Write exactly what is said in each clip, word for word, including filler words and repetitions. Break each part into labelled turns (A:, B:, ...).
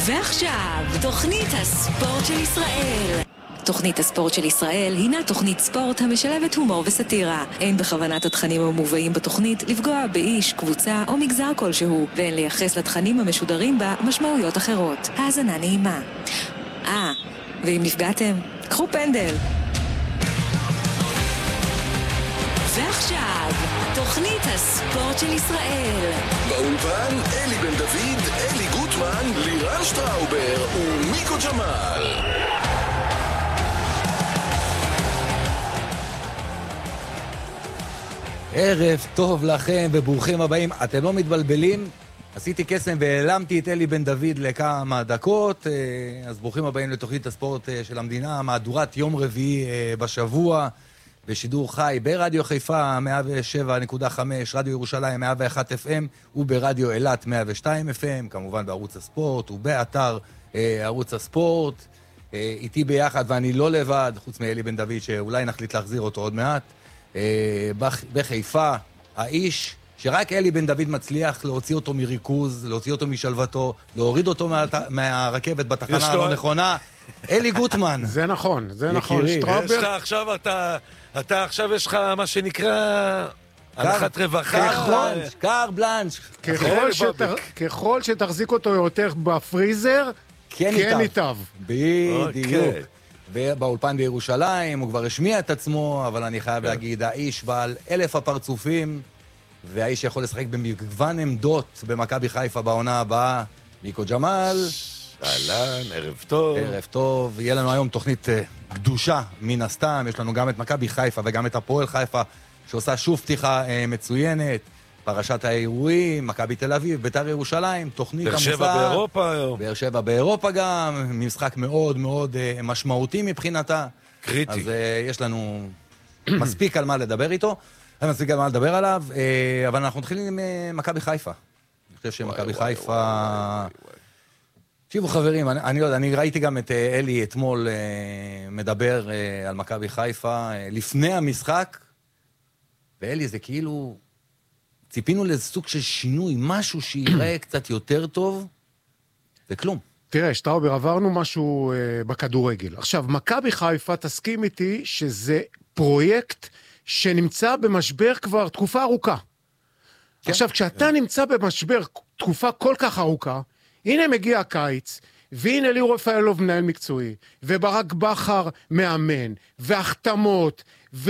A: ועכשיו, תוכנית הספורט של ישראל. תוכנית הספורט של ישראל הינה תוכנית ספורט המשלבת הומור וסטירה. אין בכוונת התכנים המובאים בתוכנית לפגוע באיש, קבוצה או מגזר כלשהו, ואין לייחס לתכנים המשודרים בה משמעויות אחרות. האזנה נעימה. אה, ואם נפגעתם, קחו פנדל. ועכשיו, תוכנית הספורט של ישראל.
B: באולפן אלי בן דוד, אלי גוטמן, לירן שטראובר ומיקו ג'מאל.
C: ערב טוב לכם וברוכים הבאים. אתם לא מתבלבלים? עשיתי קסם והעלמתי את אלי בן דוד לכמה דקות. אז ברוכים הבאים לתוכנית הספורט של המדינה, מהדורת יום רביעי בשבוע, בשידור חי ברדיו חיפה מאה ושבע נקודה חמש, רדיו ירושלים מאה ואחת אף אם וברדיו אילת מאה ושתיים אף אם, כמובן בערוץ הספורט ובאתר ערוץ הספורט. איתי ביחד, ואני לא לבד, חוץ מאלי בן דוד שאולי נחליט להחזיר אותו עוד מעט, בחיפה, האיש שרק אלי בן דוד מצליח להוציא אותו מריכוז, להוציא אותו משלוותו, להוריד אותו מה, מהרכבת בתחנה הלא נכונה. אלי גוטמן.
D: זה נכון, זה נכון.
E: שטראובר. יש לך עכשיו, אתה, אתה עכשיו יש לך מה שנקרא הנחת רווחה.
C: קר בלנש.
D: ככל שתחזיק אותו יותר בפריזר, כן ייטב.
C: בדיוק. ובאולפן בירושלים, הוא כבר השמיע את עצמו, אבל אני חייב להגיד, האיש בעל אלף הפרצופים, והאיש יכול לשחק במגוון עמדות במכבי חיפה בעונה הבאה, מיקו ג'מאל.
E: אהלן, ערב טוב.
C: ערב טוב. יהיה לנו היום תוכנית קדושה מן הסתם, יש לנו גם את מכבי חיפה וגם את הפועל חיפה, שעושה שוב פתיחה מצוינת, פרשת האירועים, מכבי תל אביב, בית"ר ירושלים, תוכנית עמוסה.
E: באר שבע באירופה היום.
C: באר שבע באירופה גם, משחק מאוד מאוד משמעותי מבחינתה.
E: קריטי.
C: אז יש לנו מספיק על מה לדבר איתו, מספיק על מה לדבר עליו, אבל אנחנו מתחילים עם מכבי חיפה. אני חושב שמכבי חיפה... תקשיבו חברים, אני, אני, אני ראיתי גם את אלי אתמול מדבר על מכבי חיפה לפני המשחק, ואלי זה כאילו... ציפינו לסוג של שינוי, משהו שיראה קצת יותר טוב, וכלום.
D: תראה, שטראובר, עברנו משהו אה, בכדורגל. עכשיו, מכבי חיפה, תסכים איתי שזה פרויקט שנמצא במשבר כבר תקופה ארוכה. כן. עכשיו, כשאתה כן. נמצא במשבר תקופה כל כך ארוכה, הנה מגיע הקיץ, והנה ליאור רפאלוב מנהל מקצועי, וברק בכר מאמן, והחתמות,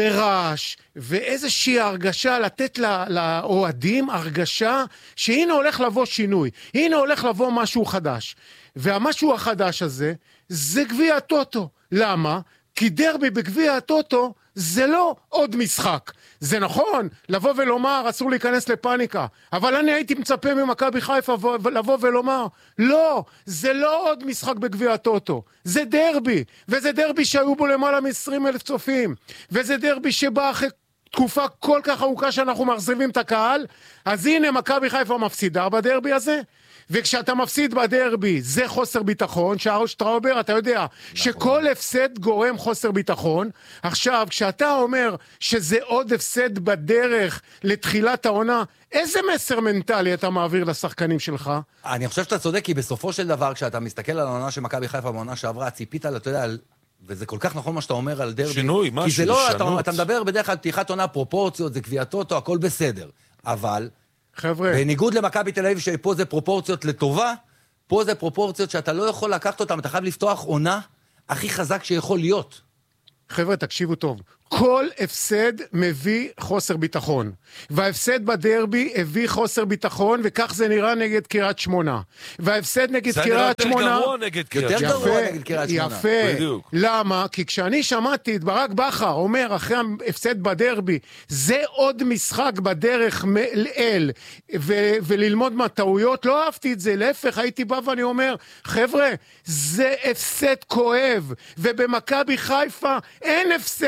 D: ורעש, ואיזושהי הרגשה לתת לאוהדים הרגשה שהנה הולך לבוא שינוי, הנה הולך לבוא משהו חדש. והמשהו החדש הזה זה גביע הטוטו. למה? כי דרבי בגביע הטוטו זה לא עוד משחק. זה נכון, לבוא ולומר, אסור להיכנס לפאניקה, אבל אני הייתי מצפה ממכבי חיפה לבוא ולומר, לא, זה לא עוד משחק בגביע הטוטו, זה דרבי, וזה דרבי שהיו בו למעלה מ-עשרים אלף צופים, וזה דרבי שבא אחרי תקופה כל כך ארוכה שאנחנו מחזיבים את הקהל, אז הנה מכבי חיפה מפסידה בדרבי הזה, וכשאתה מפסיד בדרבי, זה חוסר ביטחון, שאול שטראובר, אתה יודע, שכל הפסד גורם חוסר ביטחון. עכשיו, כשאתה אומר שזה עוד הפסד בדרך לתחילת העונה, איזה מסר מנטלי אתה מעביר לשחקנים שלך?
C: אני חושב שאתה צודק, כי בסופו של דבר, כשאתה מסתכל על העונה של מכבי חיפה בעונה שעברה, ציפית על, אתה יודע, על... וזה כל כך נכון מה שאתה אומר על דרבי.
E: שינוי, משהו,
C: כי זה לא, אתה, אתה מדבר בדרך כלל פתיחת עונה, פרופורציות, זה גביע הטוטו, הכל בסדר. אבל...
D: חבר'ה.
C: בניגוד למכבי תל אביב שפה זה פרופורציות לטובה, פה זה פרופורציות שאתה לא יכול לקחת אותם, אתה חייב לפתוח עונה הכי חזק שיכול להיות.
D: חבר'ה, תקשיבו טוב. כל הפסד מביא חוסר ביטחון. וההפסד בדרבי הביא חוסר ביטחון, וכך זה נראה נגד קריית שמונה. וההפסד נגד קריית שמונה...
E: זה נראה יותר גרוע נגד קריית שמונה.
C: יותר גרוע נגד קריית שמונה.
D: יפה. בדיוק. למה? כי כשאני שמעתי את ברק בכר אומר אחרי ההפסד בדרבי, זה עוד משחק בדרך אל, ו- וללמוד מהטעויות, לא אהבתי את זה. להפך, הייתי בא ואני אומר, חבר'ה, זה הפסד כואב, ובמכבי חיפה אין הפסד בדרבי.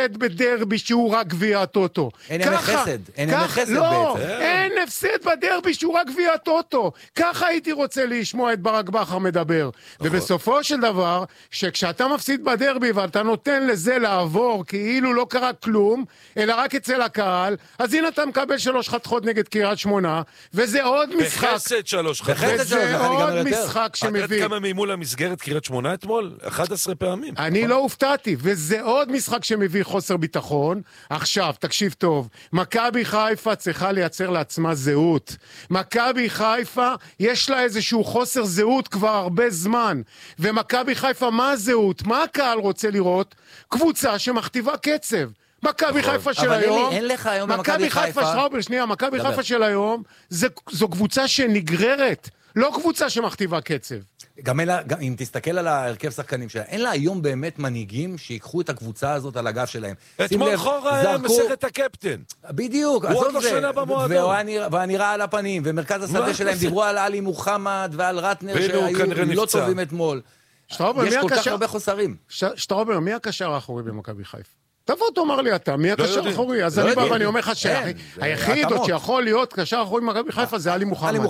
D: בדרבי שהוא רק גביע הטוטו.
C: אין ימי חסד, אין ימי חסד
D: לא,
C: בעצם.
D: אין הפסד בדרבי שהוא רק גביע הטוטו. ככה הייתי רוצה לשמוע את ברק בכר מדבר. ובסופו של דבר, שכשאתה מפסיד בדרבי ואתה נותן לזה לעבור כאילו לא קרה כלום, אלא רק אצל הקהל, אז הנה אתה מקבל שלוש חתכות נגד קריית שמונה, וזה עוד משחק.
E: בחסד שלוש חתכות.
D: וזה עוד משחק
E: את יודעת
D: שמביא.
E: כמה מימול המסגרת קריית שמונה אתמול? אחת עשרה פעמים.
D: אני לא הופתעתי, וזה עוד משחק שמביא חוסר ביטחון. עכשיו, תקשיב טוב, מכבי חיפה צריכה לייצר לעצמה זהות. מכבי חיפה, יש לה איזשהו חוסר זהות כבר הרבה זמן. ומכבי חיפה, מה הזהות? מה הקהל רוצה לראות? קבוצה שמכתיבה קצב. מכבי חיפה של היום,
C: אין לך היום במכבי
D: מכבי חיפה, שטראובר, שנייה, מכבי חיפה של היום, זו קבוצה שנגררת, לא קבוצה שמכתיבה קצב.
C: גם, לה, גם אם תסתכל על ההרכב שחקנים שלה, אין לה היום באמת מנהיגים שיקחו את הקבוצה הזאת על הגב שלהם.
E: אתמול חורה היה מסכת הקפטן.
C: בדיוק,
E: הוא עוד לא שנה במועדון.
C: והוא נראה על הפנים, ומרכז השדה שלהם דיברו על עלי מוחמד ועל רטנר שהיו לא טובים אתמול. יש כל כך הרבה חוסרים.
D: שטראובר, מי הקשר האחורי במכבי חיפה? תבוא תאמר לי אתה, מי הקשר האחורי? אז אני בא ואני אומר לך שהיחיד עוד שיכול להיות קשר האחורי במכבי חיפה זה עלי מוחמד.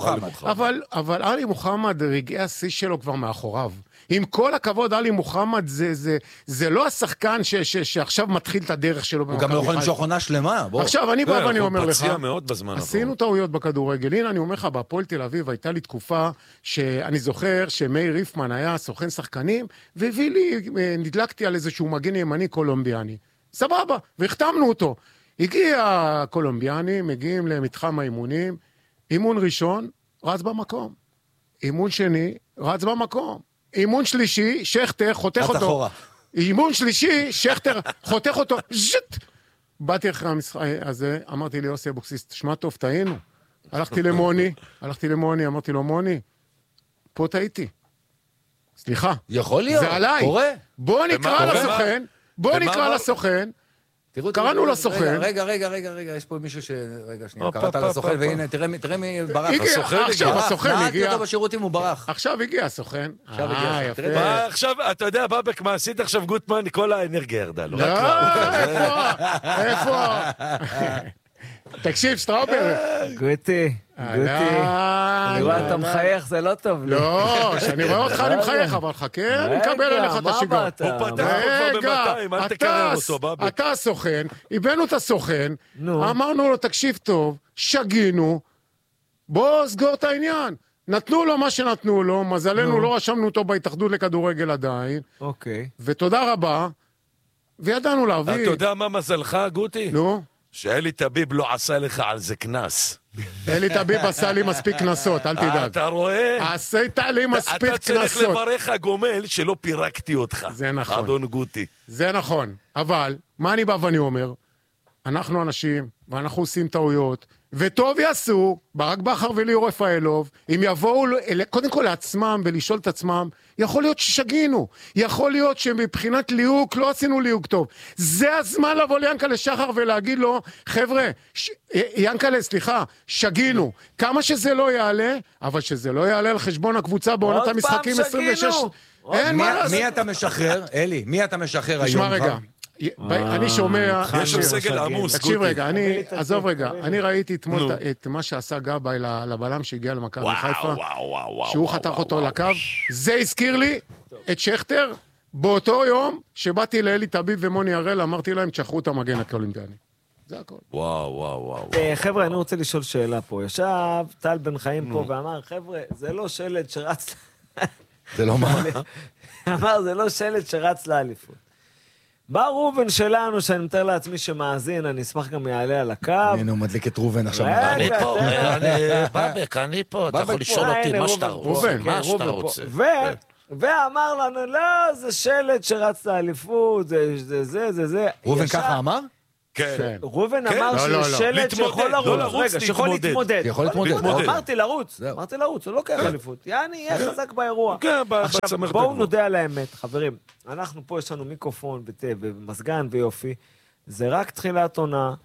D: אבל עלי מוחמד, רגעי השיא שלו כבר מאחוריו. עם כל הכבוד, עלי מוחמד זה לא השחקן שעכשיו מתחיל את הדרך שלו במכבי חיפה.
C: הוא גם לא יכול למשוך עונה שלמה.
D: עכשיו אני בא ואני אומר לך,
E: בזמן
D: עשינו טעויות בכדורגל. הנה אני אומר לך, בהפועל תל אביב הייתה לי תקופה שאני זוכר שמאיר ריפמן היה סוכן שחקנים, והביא לי, נדלקתי על איזשהו מגן ימני קולומביאני. סבבה, והחתמנו אותו. הגיע הקולומביאני, מגיעים למתחם האימונים, אימון ראשון, רץ במקום. אימון שני, רץ במקום. אימון שלישי, שכתר, חותך אותו.
C: אחורה.
D: אימון שלישי, שכתר, חותך אותו. ז'ט! באתי אחרי המשחק הזה, אמרתי לי, יוסי אבוקסיס, תשמע טוב, טעינו. הלכתי למוני, הלכתי למוני, אמרתי לו, מוני, פה טעיתי. סליחה.
C: יכול להיות,
D: זה עליי.
C: קורה.
D: בוא נקרא לסוכן. בוא נקרא לסוכן, קראנו לסוכן.
C: רגע, רגע, רגע, רגע, יש פה מישהו ש... רגע, שנייה, קראת לסוכן, והנה, תראה מי ברח.
D: עכשיו הסוכן הגיע.
C: נעדתי אותו בשירותים, הוא ברח.
D: עכשיו הגיע הסוכן.
C: עכשיו הגיע.
E: מה עכשיו, אתה יודע, בבק, מה עשית עכשיו גוטמן? כל האנרגיה ירדה לו.
D: לא, איפה? איפה? תקשיב, שטראובר.
F: גוטי, גוטי. אני רואה אתה מחייך, זה לא טוב לי.
D: לא, שאני רואה אותך אני מחייך, אבל חכה, אני מקבל עליך את השיגור.
E: הוא פתח אותו כבר ב-מאתיים, אל תקרר אותו, בבק.
D: אתה הסוכן, הבאנו את הסוכן, אמרנו לו, תקשיב טוב, שגינו, בוא סגור את העניין. נתנו לו מה שנתנו לו, מזלנו לא רשמנו אותו בהתאחדות לכדורגל עדיין.
F: אוקיי.
D: ותודה רבה, וידענו להביא.
E: אתה יודע מה מזלך, גוטי?
D: נו?
E: שאלי טביב לא עשה לך על זה כנס.
D: אלי טביב עשה לי מספיק כנסות, אל תדאג.
E: אתה רואה?
D: עשית לי מספיק כנסות.
E: אתה צריך לברך הגומל שלא פירקתי אותך.
D: זה נכון.
E: אדון גוטי.
D: זה נכון. אבל, מה אני בא ואני אומר? אנחנו אנשים, ואנחנו עושים טעויות, וטוב יעשו, ברק בכר וליאור רפאלוב, אם יבואו קודם כל לעצמם ולשאול את עצמם, יכול להיות ששגינו, יכול להיות שמבחינת ליהוק לא עשינו ליהוק טוב. זה הזמן לבוא ליאנקלה שחר ולהגיד לו, חבר'ה, ש... יאנקלה, סליחה, שגינו. כמה שזה לא יעלה, אבל שזה לא יעלה על חשבון הקבוצה בעונת המשחקים עשרים ושש. אין מה לעשות.
C: מי אתה משחרר? אלי, מי אתה משחרר היום?
D: תשמע רגע. אני שומע...
E: יש שם סגל עמוס, גוטי.
D: תקשיב רגע, עזוב רגע, אני ראיתי אתמול את מה שעשה גבאי לבלם שהגיע למכבי חיפה, שהוא חתך אותו לקו, זה הזכיר לי את שכתר, באותו יום שבאתי לאלי טביב ומוני הראל, אמרתי להם, תשחררו את המגן הקולומביאני. זה הכל.
E: וואו, וואו, וואו.
F: חבר'ה, אני רוצה לשאול שאלה פה. ישב טל בן חיים פה ואמר, חבר'ה, זה לא שלד שרץ...
C: זה לא מה?
F: אמר, זה לא שלד שרץ לאליפות. בא רובן שלנו, שאני מתאר לעצמי שמאזין, אני אשמח גם יעלה על הקו.
C: הנה, הוא מדליק את רובן עכשיו.
E: אני פה, אני בבק, אני פה, אתה יכול לשאול אותי מה שאתה רוצה. מה שאתה רוצה.
F: ואמר לנו, לא, זה שלד שרץ לאליפות, זה זה, זה זה.
C: רובן ככה אמר?
E: כן.
F: רובן אמר שהוא שלד שיכול לרוץ, רגע, שיכול להתמודד.
C: יכול להתמודד.
F: אמרתי לרוץ, אמרתי לרוץ, הוא לא קרב אליפות. יעני, יהיה חזק באירוע. עכשיו, בואו נודה על האמת, חברים. אנחנו פה, יש לנו מיקרופון ומזגן ויופי. זה רק תחילת עונה.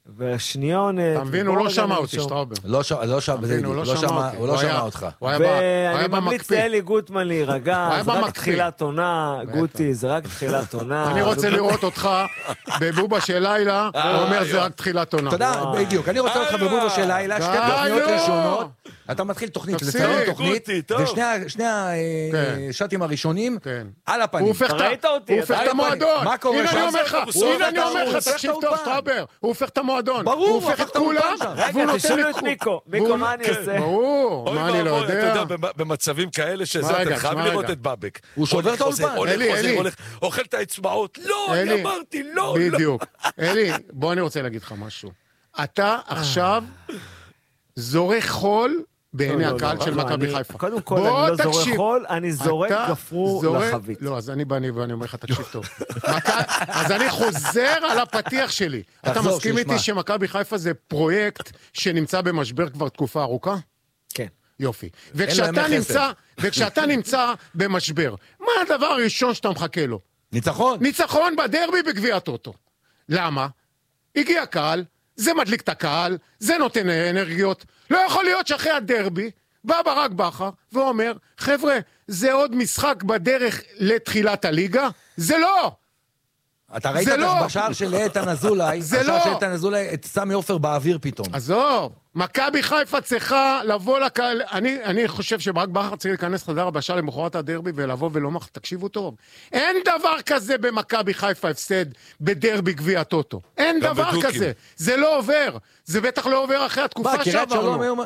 F: והשניון...
D: אתה מבין, הוא לא שמע אותי, שטראובר.
C: לא שמע אותך.
F: ואני ממליץ לאלי גוטמן להירגע, זה רק תחילת עונה, גוטי, זה רק תחילת עונה.
D: אני רוצה לראות אותך בבובה של לילה, הוא אומר זה רק תחילת עונה.
C: אתה יודע, בדיוק, אני רוצה אותך בבובה של לילה, שתי תוכניות ראשונות, אתה מתחיל תוכנית, לציין תוכנית, ושני השטים הראשונים, על הפנים.
D: הוא הופך את המועדון.
C: מה קורה
D: שם? הנה אני אומר לך, תקשיב טוב, שטראובר, הוא הופך את המועדון. הוא הופך את כולם.
F: רגע, תשאלו את מיקו. מיקו, מה אני עושה?
D: ברור, מה אני לא יודע.
E: אתה יודע, במצבים כאלה שזה, אתה חייב לראות את בבק.
C: הוא שובר את האולפן.
E: הולך, חוזר, הולך, אוכל את האצבעות. לא, אני אמרתי, לא, לא.
D: בדיוק. אלי, בוא אני רוצה להגיד לך משהו. אתה עכשיו זורך חול בעיני הקהל של מכבי חיפה.
F: קודם כל, אני לא זורק חול, אני זורק גפרור לחבית.
D: לא, אז אני בא ואני אומר לך, תקשיב טוב. אז אני חוזר על הפתיח שלי. אתה מסכים איתי שמכבי חיפה זה פרויקט שנמצא במשבר כבר תקופה ארוכה?
F: כן.
D: יופי. וכשאתה נמצא במשבר, מה הדבר הראשון שאתה מחכה לו?
C: ניצחון.
D: ניצחון בדרבי בגביע הטוטו. למה? הגיע קהל, זה מדליק את הקהל, זה נותן אנרגיות. לא יכול להיות שאחרי הדרבי, בא ברק בכר ואומר, חבר'ה, זה עוד משחק בדרך לתחילת הליגה? זה לא!
C: אתה ראית בשער של איתן אזולאי, בשער של איתן אזולאי, את סמי עופר באוויר פתאום.
D: עזוב, מכבי חיפה צריכה לבוא לקהל, אני, אני חושב שברק בכר צריך להיכנס חדר הבשל למחרת הדרבי ולבוא ולומר, תקשיבו טוב, אין דבר כזה במכבי חיפה הפסד בדרבי גביע הטוטו. אין דבר כזה, זה לא עובר, זה בטח לא עובר אחרי התקופה שעברנו.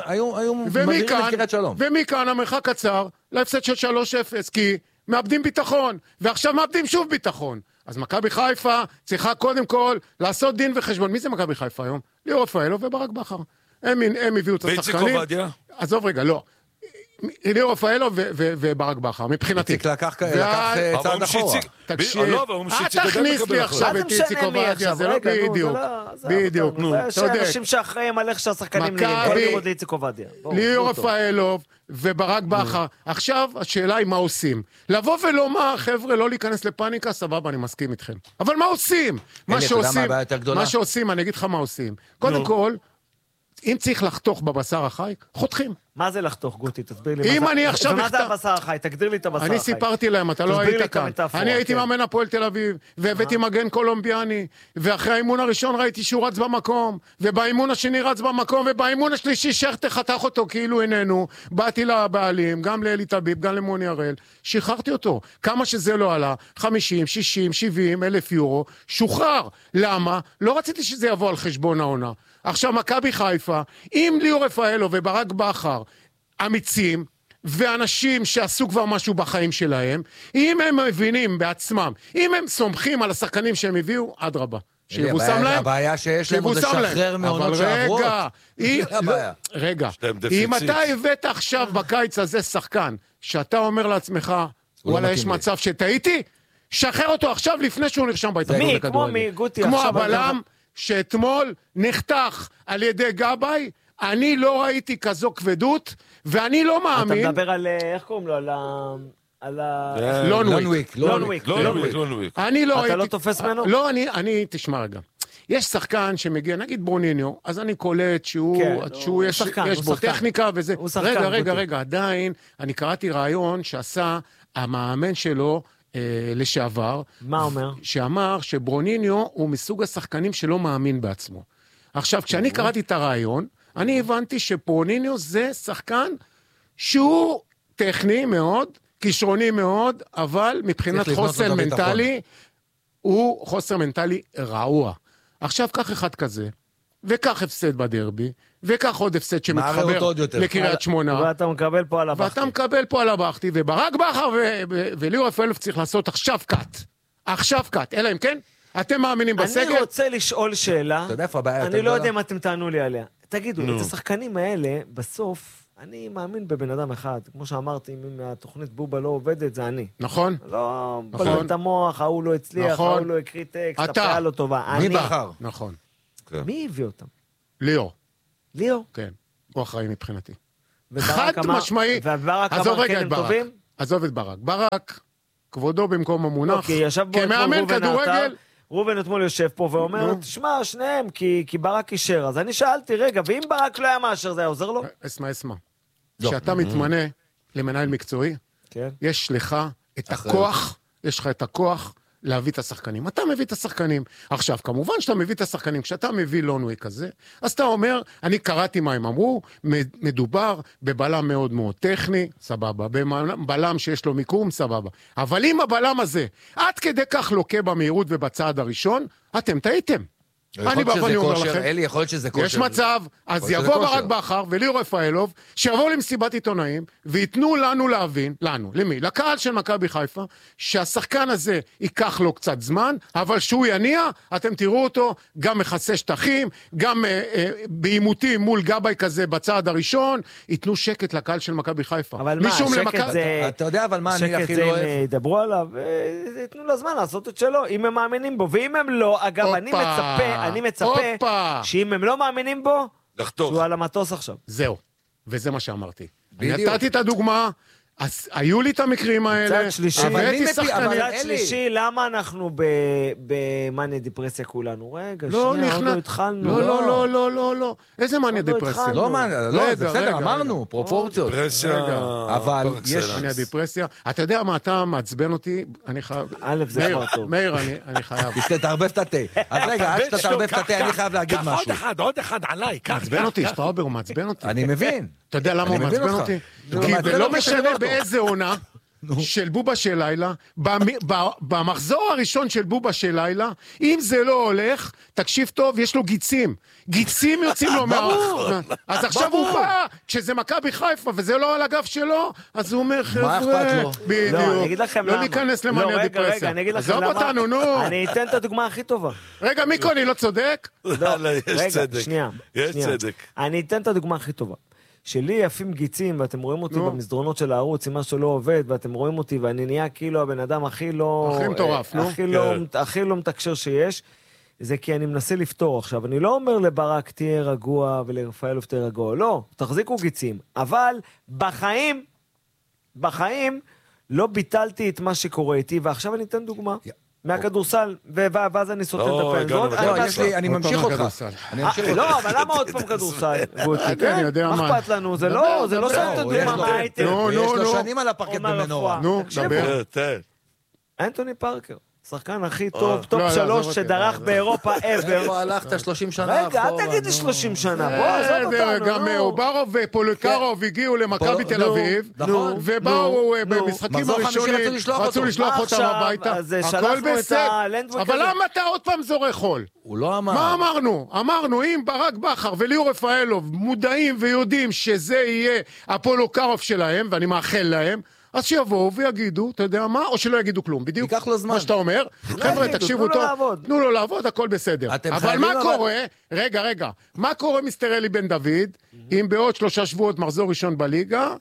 D: ומכאן המרחק קצר להפסד של שלוש אפס, כי מאבדים ביטחון, ועכשיו מאבדים שוב ביטחון. אז מכבי חיפה צריכה קודם כל לעשות דין וחשבון. מי זה מכבי חיפה היום? ליאור רפאלוב וברק בכר. הם, הם הביאו את השחקנים.
E: ואיציק עובדיה?
D: עזוב רגע, לא. ליאור רפאלוב וברק בכר, מבחינתי.
C: איציק לקח צעד אחורה.
D: תקשיב, אל תכניס לי עכשיו את איציק עובדיה, זה לא בדיוק. בדיוק,
F: אתה יודע. יש אנשים שאחראים על איך שהשחקנים נראים. בוא לראות לאיציק עובדיה.
D: ליאור רפאלוב וברק בכר. עכשיו השאלה היא מה עושים. לבוא ולומר, חבר'ה, לא להיכנס לפאניקה, סבבה, אני מסכים איתכם. אבל מה עושים? מה שעושים, מה שעושים, אני אגיד לך מה עושים. קודם כל, אם צריך לחתוך בבשר החי, חותכים.
F: מה זה לחתוך, גוטי? תסביר לי.
D: אם אני עכשיו...
F: ומה זה הבשר החי? תגדיר לי את הבשר החי.
D: אני סיפרתי להם, אתה לא היית כאן. אני הייתי מאמן הפועל תל אביב, והבאתי מגן קולומביאני, ואחרי האימון הראשון ראיתי שהוא רץ במקום, ובאימון השני רץ במקום, ובאימון השלישי שכטר חתך אותו כאילו איננו, באתי לבעלים, גם לאלי טביב, גם למוני הראל, שחררתי אותו. כמה שזה לא עלה, חמישים, שישים, שבעים אלף יורו, שוחרר. למה? לא רציתי שזה יבוא על חשבון העונה. עכשיו מכבי חיפה, אם ליאור רפאלוב וברק בכר אמיצים, ואנשים שעשו כבר משהו בחיים שלהם, אם הם מבינים בעצמם, אם הם סומכים על השחקנים שהם הביאו, עד רבה. שיבוסם להם.
C: הבעיה שיש להם עוד לשחרר מעונות שעברות.
D: רגע, רגע, אם אתה הבאת עכשיו בקיץ הזה שחקן, שאתה אומר לעצמך, וואלה, יש מצב שטעיתי, שחרר אותו עכשיו לפני שהוא נרשם בהתאחדות לכדורגל.
F: כמו מי, גוטי,
D: כמו הבלם שאתמול נחתך על ידי גבאי, אני לא ראיתי כזו כבדות, ואני לא מאמין...
F: אתה מדבר על, איך קוראים לו, על ה...
D: לונוויק.
F: לונוויק.
E: לונוויק.
D: אני לא ראיתי...
F: אתה לא תופס ממנו?
D: לא, אני, תשמע רגע. יש שחקן שמגיע, נגיד ברוניניו, אז אני קולט שהוא, יש בו טכניקה וזה... רגע, רגע, רגע, עדיין, אני קראתי רעיון שעשה המאמן שלו, לשעבר.
F: מה אומר?
D: שאמר שברוניניו הוא מסוג השחקנים שלא מאמין בעצמו. עכשיו, כשאני קראתי את הרעיון, אני הבנתי שברוניניו זה שחקן שהוא טכני מאוד, כישרוני מאוד, אבל מבחינת חוסר מנטלי, הוא חוסר מנטלי רעוע. עכשיו, קח אחד כזה, וקח הפסד בדרבי, וקח עוד הפסד שמתחבר לקריית שמונה.
F: ואתה מקבל פה על הבכתי.
D: ואתה מקבל פה על הבכתי, וברק בכר וליאור רפאלוב צריך לעשות עכשיו קאט. עכשיו קאט, אלא אם כן, אתם מאמינים בסגל?
F: אני רוצה לשאול שאלה, אני לא יודע אם אתם תענו לי עליה. תגידו, את השחקנים האלה, בסוף, אני מאמין בבן אדם אחד. כמו שאמרתי, אם התוכנית בובה לא עובדת, זה אני.
D: נכון.
F: לא, בלם את המוח, ההוא לא הצליח, ההוא לא הקריא טקסט, הפעלה לא טובה.
D: מי בחר? נכון.
F: מי הביא אותם?
D: ליאור.
F: ליאור?
D: כן, הוא אחראי מבחינתי.
F: חד
D: משמעי.
F: וברק אמר כן הם טובים?
D: עזוב את ברק. ברק, כבודו במקום המונח.
F: אוקיי, ישב בו אתמול
D: כמאמן כדורגל,
F: רובן אתמול יושב פה ואומר, תשמע, שניהם, כי ברק אישר. אז אני שאלתי, רגע, ואם ברק לא היה מאשר, זה היה עוזר לו?
D: אסמה, אסמה. כשאתה מתמנה למנהל מקצועי, יש לך את הכוח, יש לך את הכוח להביא את השחקנים. אתה מביא את השחקנים. עכשיו, כמובן שאתה מביא את השחקנים, כשאתה מביא לונווי כזה, אז אתה אומר, אני קראתי מה הם אמרו, מדובר בבלם מאוד מאוד טכני, סבבה, בבלם שיש לו מיקום, סבבה. אבל אם הבלם הזה, עד כדי כך לוקה במהירות ובצעד הראשון, אתם טעיתם. אני בא ואני אומר לכם,
C: אלי, יכול להיות שזה כושר.
D: יש מצב, אז יבוא ברק בכר וליאור רפאלוב, שיבואו למסיבת עיתונאים, ויתנו לנו להבין, לנו, למי? לקהל של מכבי חיפה, שהשחקן הזה ייקח לו קצת זמן, אבל שהוא יניע, אתם תראו אותו, גם מכסה שטחים, גם אה, אה, בעימותים מול גבאי כזה בצעד הראשון, ייתנו שקט לקהל של מכבי חיפה.
F: אבל מה, שקט למק... זה...
C: אתה יודע, אבל מה אני הכי
F: לא
C: אוהב?
F: שקט זה, ידברו עליו, ייתנו לו זמן לעשות את שלו, אם הם מאמינים בו, ואם הם לא, אגב, אופה. אני מצפה אני מצפה שאם הם לא מאמינים בו, שהוא על המטוס עכשיו.
D: זהו, וזה מה שאמרתי. אני נתתי את הדוגמה, אז היו לי את המקרים האלה,
F: מצד שלישי, מצד שלישי, למה אנחנו במאניה דיפרסיה כולנו? רגע, שנייה, עוד לא התחלנו.
D: לא, לא, לא, לא, לא, לא. איזה מאניה דיפרסיה?
C: לא מאניה, לא, זה בסדר, אמרנו, פרופורציות. אבל יש מאניה דיפרסיה. אתה יודע מה, אתה מעצבן אותי, אני חייב...
F: א', זה כבר טוב.
D: מאיר, אני חייב.
C: תסתה, תערבב את התה. אז רגע, עד שאתה תערבב את התה, אני חייב להגיד משהו.
E: עוד אחד, עוד אחד עליי.
D: מעצבן אותי, שטראובר, הוא מעצבן אותי.
C: אני מבין.
D: אתה יודע למה הוא מעצבן אותי? כי לא משנה באיזה עונה של בובה של לילה, במחזור הראשון של בובה של לילה, אם זה לא הולך, תקשיב טוב, יש לו גיצים. גיצים יוצאים לו מהאור. אז עכשיו הוא בא, כשזה מכבי חיפה, וזה לא על הגב שלו, אז הוא אומר, חבר'ה, בדיוק, לא להיכנס למאניה דיפרסיה. עזוב אותנו, נו.
F: אני אתן את הדוגמה הכי טובה.
D: רגע, מיקו, אני לא צודק?
E: יש צדק.
F: שנייה.
E: יש צדק.
F: אני אתן את הדוגמה הכי טובה. שלי יפים גיצים, ואתם רואים אותי במסדרונות של הערוץ, עם משהו לא עובד, ואתם רואים אותי, ואני נהיה כאילו הבן אדם הכי לא...
D: הכי מטורף, נו.
F: הכי לא מתקשר שיש, זה כי אני מנסה לפתור. עכשיו, אני לא אומר לברק תהיה רגוע, ולרפאלוב תהיה רגוע, לא, תחזיקו גיצים. אבל בחיים, בחיים, לא ביטלתי את מה שקורה איתי, ועכשיו אני אתן דוגמה. מהכדורסל, ואז אני סוטה את הפנזון.
C: אני ממשיך אותך.
F: לא, אבל למה עוד פעם כדורסל? מה אכפת לנו? זה לא סוטה דוגמה מהאייטם.
C: יש לו שנים על הפרקט במנורה.
D: נו, דבר.
F: אנטוני פארקר. שחקן הכי טוב, טופ שלוש שדרך באירופה ever.
C: איפה הלכת שלושים שנה
F: אחורה? רגע, אל תגיד לי שלושים שנה, בוא, עזוב אותנו.
D: גם אוברוב ופוליקרוב הגיעו למכבי תל אביב, ובאו במשחקים הראשונים, רצו לשלוח אותם הביתה. הכל בסדר. אבל למה אתה עוד פעם זורק חול?
C: הוא לא אמר.
D: מה אמרנו? אמרנו, אם ברק בכר וליאור רפאלוב מודעים ויודעים שזה יהיה הפוליקרוב שלהם, ואני מאחל להם, אז שיבואו ויגידו, אתה יודע מה, או שלא יגידו כלום, בדיוק מה שאתה אומר. חבר'ה, תקשיבו טוב, תנו לו לעבוד, הכל בסדר. אבל מה קורה, רגע, רגע, מה קורה מיסטר אלי בן דוד, אם בעוד שלושה שבועות מחזור ראשון בליגה,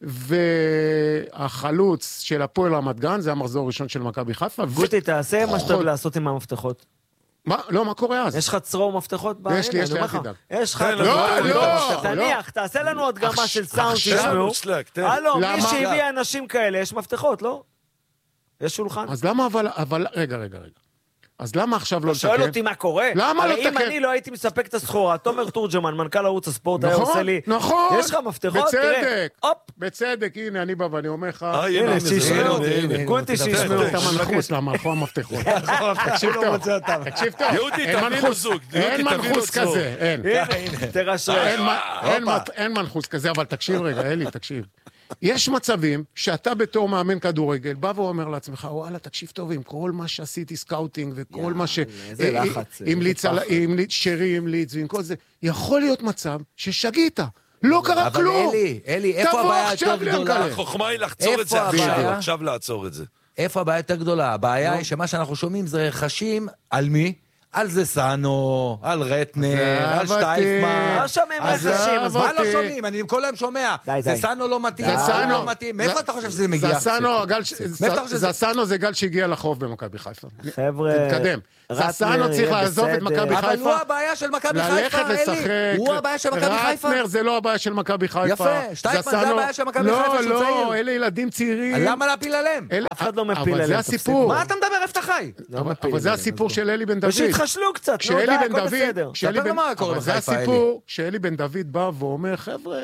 D: והחלוץ של הפועל רמת גן, זה המחזור ראשון של מכבי חיפה.
F: גוטי, תעשה מה שאתה לעשות עם המפתחות.
D: מה? לא, מה קורה אז?
F: יש לך צרור מפתחות בעין?
D: יש לי, יש לי יחידה.
F: יש לך...
D: לא, לא,
F: תניח, תעשה לנו הדגמה של סאונד שישמעו. הלו, מי שהביא אנשים כאלה, יש מפתחות, לא? יש שולחן.
D: אז למה אבל, אבל, רגע, רגע, רגע. אז למה עכשיו לא לתקן?
F: שואל אותי מה קורה.
D: למה לא לתקן?
F: אם אני לא הייתי מספק את הסחורה, תומר תורג'מן, מנכ"ל ערוץ הספורט, היה עושה לי...
D: נכון,
F: יש לך מפתחות?
D: בצדק. בצדק, הנה, אני בא ואני אומר לך...
F: הנה, שישמעו. גונטי שישמעו.
D: אתה מנחוס, למה הלכו המפתחות. תקשיב טוב. תקשיב טוב.
E: יהודי, תבינו זוג.
D: אין מנחוס כזה, אין.
F: תרשרש.
D: אין מנחוס כזה, אבל תקשיב רגע, אלי, תקשיב. יש מצבים שאתה בתור מאמן כדורגל בא ואומר לעצמך, וואלה, תקשיב טוב, עם כל מה שעשיתי סקאוטינג וכל מה ש... המליץ, שרי המליץ ועם כל זה, יכול להיות מצב ששגית. לא קרה כלום.
C: אבל אלי, אלי, איפה הבעיה יותר גדולה?
E: החוכמה היא לחצור את זה עכשיו, עכשיו לעצור את זה.
C: איפה הבעיה יותר גדולה? הבעיה היא שמה שאנחנו שומעים זה רכשים על מי? על זה סאנו, על רטנר, על שטייפמן.
F: לא שומעים רכשים,
C: אז מה לא שומעים? אני כל היום שומע. זה סאנו לא מתאים, זה לא מתאים. מאיפה אתה חושב שזה מגיע?
D: זה סאנו, זה גל שהגיע לחוב במכבי חיפה.
F: חבר'ה,
D: תתקדם. זה סאנו צריך לעזוב את מכבי חיפה.
C: אבל הוא הבעיה של מכבי חיפה,
D: ללכת לשחק.
C: הוא הבעיה של מכבי חיפה.
D: רטנר זה לא הבעיה של מכבי חיפה.
C: יפה, שטייפמן זה הבעיה של מכבי חיפה שהוא צעיר.
D: לא, לא, אלה ילדים צעירים.
C: למה להפיל עליהם?
F: אף אחד לא מפיל עליהם.
D: אבל זה הסיפור.
C: מה אתה מדבר? איפה אתה חי?
D: אבל זה הסיפור של אלי בן דוד.
F: ושהתחשלו קצת, נו,
D: כשאלי
F: די,
D: בן
F: הכל
D: דוד,
F: בסדר.
D: כשאלי
C: ספר
D: בן-
C: מה קורה
D: אבל זה
C: בחיפה,
D: הסיפור שאלי בן דוד בא ואומר, חבר'ה,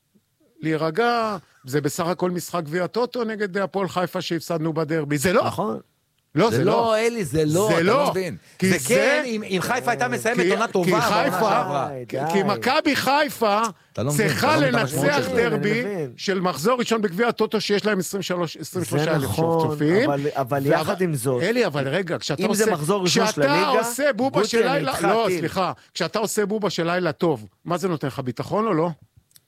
D: להירגע, זה בסך הכל משחק גביע טוטו נגד הפועל חיפה שהפסדנו בדרבי. זה לא.
F: נכון.
D: לא,
C: זה
D: זה לא.
C: לא, אלי, זה לא,
D: זה
C: אתה
D: לא.
C: לא מבין.
D: כי
C: זה
D: זה-
C: כן, אם- אם חיפה הייתה מסיימת
D: כי-
C: עונה
D: כי
C: טובה, בעונה
D: חיפה-
C: שעברה.
F: די,
D: כי-
F: די.
D: כי מכבי חיפה
C: אתה לא מבין,
D: צריכה
C: אתה לא מבין את המשמעות
D: לנצח
C: של זה.
D: דרבי
F: אני מבין.
D: של מחזור ראשון בגביע הטוטו שיש להם עשרים ושלוש
F: זה
D: אלף
F: נכון,
D: צופים.
F: אבל- אבל
D: ואב-
F: יחד עם זאת,
D: אלי, אבל רגע, כשאתה
F: אם
D: עושה...
F: זה מחזור ראשון של
D: כשאתה
F: הליגה,
D: עושה בובה
F: בוטי,
D: של
F: אני
D: לילה...
F: איתך,
D: לא,
F: טיל.
D: סליחה. כשאתה עושה בובה של לילה טוב, מה זה נותן לך, ביטחון או לא?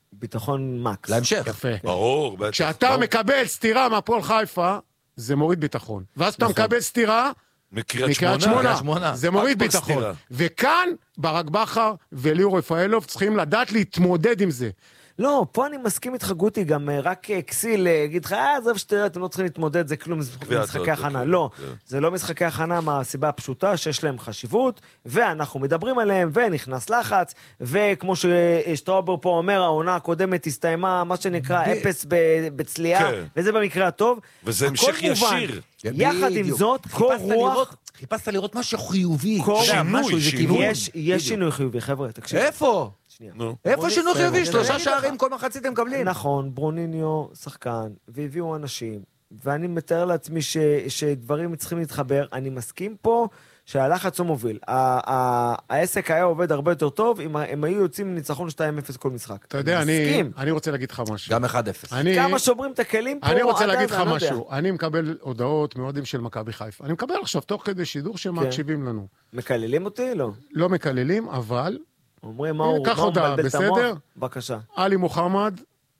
F: ביטחון מקס.
C: להמשך.
D: יפה.
E: ברור, בטח.
D: כשאתה
E: ברור.
D: מקבל סטירה מהפועל חיפה, זה מוריד ביטחון. ואז אתה מקבל סטירה
E: מקריית
D: מקריית
E: שמונה.
D: שמונה,
C: שמונה.
D: זה מוריד
E: אכבר
D: ביטחון.
E: סטירה.
D: וכאן, ברק בכר וליאור רפאלוב צריכים לדעת להתמודד עם זה.
F: לא, פה אני מסכים איתך גוטי, גם אה, רק אה, כסיל אה, יגיד לך, אה, עזוב שטויות, אתם לא צריכים להתמודד, זה כלום, זה
E: גביע
F: משחקי
E: הטוטו,
F: הכנה.
E: כן,
F: לא,
E: כן.
F: זה לא משחקי הכנה מהסיבה הפשוטה שיש להם חשיבות, ואנחנו מדברים עליהם, ונכנס לחץ, וכמו ששטראובר פה אומר, העונה הקודמת הסתיימה, מה שנקרא, אפס ב- בצליעה,
E: כן.
F: וזה במקרה הטוב.
E: וזה
F: הכל
E: המשך
F: מובן.
E: ישיר.
F: יחד עם
C: בדיוק.
F: זאת, קור
C: חיפשת
F: רוח,
C: לראות- חיפשת לראות משהו חיובי.
F: קור-
C: אתה יודע,
E: שינוי,
C: משהו, איזה
E: שינוי.
C: כיוון.
F: יש יש שינוי חיובי, חבר'ה, תקשיב.
C: איפה?
F: שנייה.
E: נו.
C: איפה שינוי
F: בסדר,
C: חיובי?
F: אני
C: שלושה
F: אגיד
C: שערים
F: לך.
C: כל מחצית הם מקבלים.
F: נכון, ברוניניו שחקן, והביאו אנשים, ואני מתאר לעצמי ש, שדברים צריכים להתחבר. אני מסכים פה שהלחץ הוא מוביל. ה- ה- העסק היה עובד הרבה יותר טוב אם הם היו יוצאים עם ניצחון שתיים אפס כל משחק.
D: אתה יודע, אני,
F: מסכים.
D: אני רוצה להגיד לך משהו.
C: גם אחד אפס.
D: אני,
F: כמה שוברים את הכלים פה,
D: אני רוצה
F: עד
D: להגיד
F: אז,
D: לך
F: אני לא יודע.
D: משהו. אני מקבל הודעות מאוהדים של מכבי חיפה. אני מקבל עכשיו תוך כדי שידור שהם
F: כן.
D: מקשיבים לנו.
F: מקללים אותי? לא.
D: לא מקללים, אבל
F: אומרים, מה הוא
D: קח
F: מה הוא
D: הודעה,
F: מבלבל את המוח?
D: בסדר?
F: בבקשה.
D: עלי מוחמד,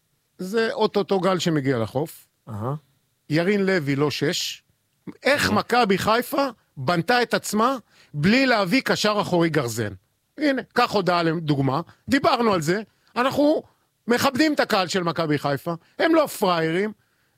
D: זה אוטוטו גל שמגיע לחוף.
F: אהה.
D: ירין לוי לא שש. איך מכבי חיפה בנתה את עצמה בלי להביא קשר אחורי גרזן. הנה, קח הודעה לדוגמה. דיברנו על זה. אנחנו מכבדים את הקהל של מכבי חיפה. הם לא פריירים.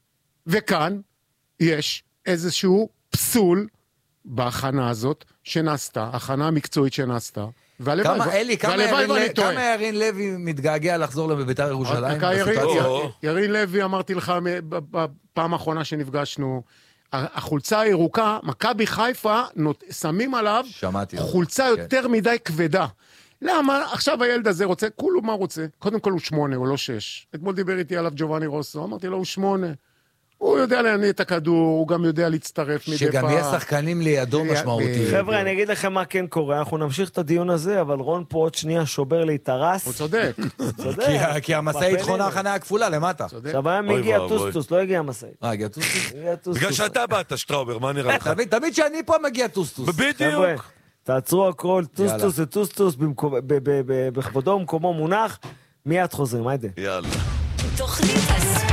D: וכאן יש איזשהו פסול בהכנה הזאת שנעשתה, הכנה המקצועית שנעסתה. והלוואי-
C: כמה, אלי, כמה
D: והלוואי
C: ירין
D: ואני
C: ל-
D: טועה.
C: כמה ירין לוי מתגעגע לחזור לביתר ירושלים?
D: דקה, ירין-
C: בסיטואציה?
E: או.
D: ירין לוי, אמרתי לך מ- ב- בפעם האחרונה שנפגשנו, ה- החולצה הירוקה, מכבי חיפה נות- שמים עליו
C: שמעתי.
D: חולצה
C: כן.
D: יותר מדי כבדה. למה? עכשיו הילד הזה רוצה, כולו מה רוצה? קודם כל הוא שמונה, הוא לא שש. אתמול דיבר איתי עליו ג'ובאני רוסו, אמרתי לו, הוא שמונה. הוא יודע להניע את הכדור, הוא גם יודע להצטרף מדי פעם.
C: שגם יהיה שחקנים לידו
D: יהיה-
C: משמעותיים.
F: חבר'ה, אני אגיד לכם מה כן קורה, אנחנו נמשיך את הדיון הזה, אבל רון פה עוד שנייה שובר לי את הרס.
D: הוא צודק.
F: צודק.
C: כי ה- כי המשאית
F: בפנים.
C: חונה חניה כפולה למטה.
D: צודק.
F: עכשיו היה
E: אוי
F: מגיע
E: ואבוי.
F: טוסטוס, לא הגיע המשאית.
C: אה, הגיע טוסטוס?
F: הגיע טוסטוס.
E: בגלל שאתה באת, שטראובר, מה נראה לך?
C: תמיד- תמיד שאני פה מגיע טוסטוס.
F: חבר'ה,
E: בדיוק.
F: תעצרו הכל,
C: יאללה.
F: טוסטוס זה טוסטוס, במקום- ב- ב- ב- בכבודו ומקומו מונח, מיד חוזרים, היידה.
E: יאללה.
A: תוכנית הספורט.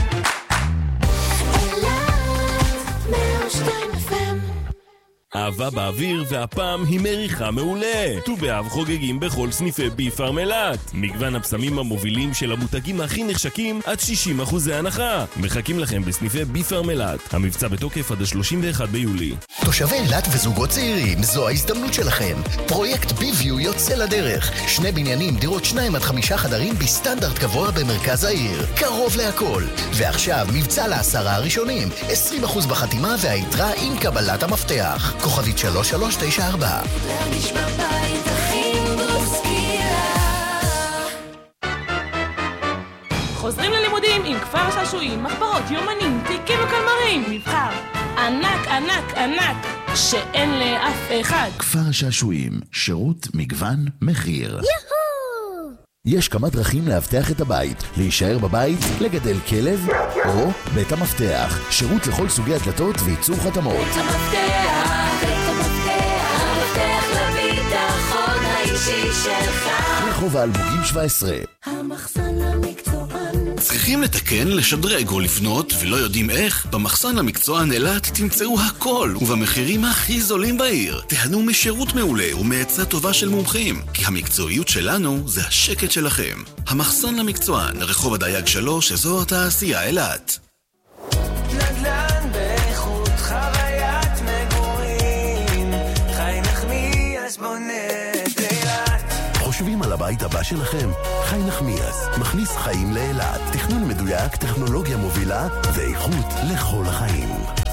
G: אהבה באוויר, והפעם היא מריחה מעולה. ט"ו באב חוגגים בכל סניפי ביפארם אילת. מגוון הבשמים המובילים של המותגים הכי נחשקים עד שישים אחוזי הנחה. מחכים לכם בסניפי ביפארם אילת. המבצע בתוקף עד ה-שלושים ואחד ביולי.
H: תושבי אילת וזוגות צעירים, זו ההזדמנות שלכם. פרויקט ביביו יוצא לדרך. שני בניינים, דירות שניים עד חמישה חדרים בסטנדרט גבוה במרכז העיר. קרוב להכל. ועכשיו מבצע לעשרה הראשונים. עשרים אחוז בחתימה והיתרה עם קבלת המפתח. כוכבית שלוש שלוש תשע ארבע.
A: להרגיש בבית הכי בוסקילה.
I: חוזרים ללימודים עם כפר שעשועים, מחברות, יומנים, תיקים וקלמרים, מבחר ענק, ענק, ענק, שאין לאף אחד.
H: כפר שעשועים, שירות, מגוון, מחיר. יש כמה דרכים להבטח את הבית, להישאר בבית, לגדל כלב, או בית המפתח, שירות לכל סוגי הדלתות וייצור חתמות.
A: את המפתח, את המפתח, המפתח לביטחון האישי שלך.
H: רחוב האלמוגים שבע עשרה.
A: המחסן המקצוען.
B: צריכים לתקן, לשדרג או לבנות ולא יודעים איך? במחסן המקצוען אילת תמצאו הכל ובמחירים הכי זולים בעיר. תהנו משירות מעולה ומעצה טובה של מומחים, כי המקצועיות שלנו זה השקט שלכם. המחסן המקצוען, רחוב הדייג שלוש, אזור תעשייה אילת.
J: נדל"ן באיכות חוויית מגורים, חי נחמיאס בונה את אילת.
H: חושבים על הבית הבא שלכם? חי נחמיאס, מכניס חיים לאילת. תכנון מדויק, טכנולוגיה מובילה ואיכות לכל החיים.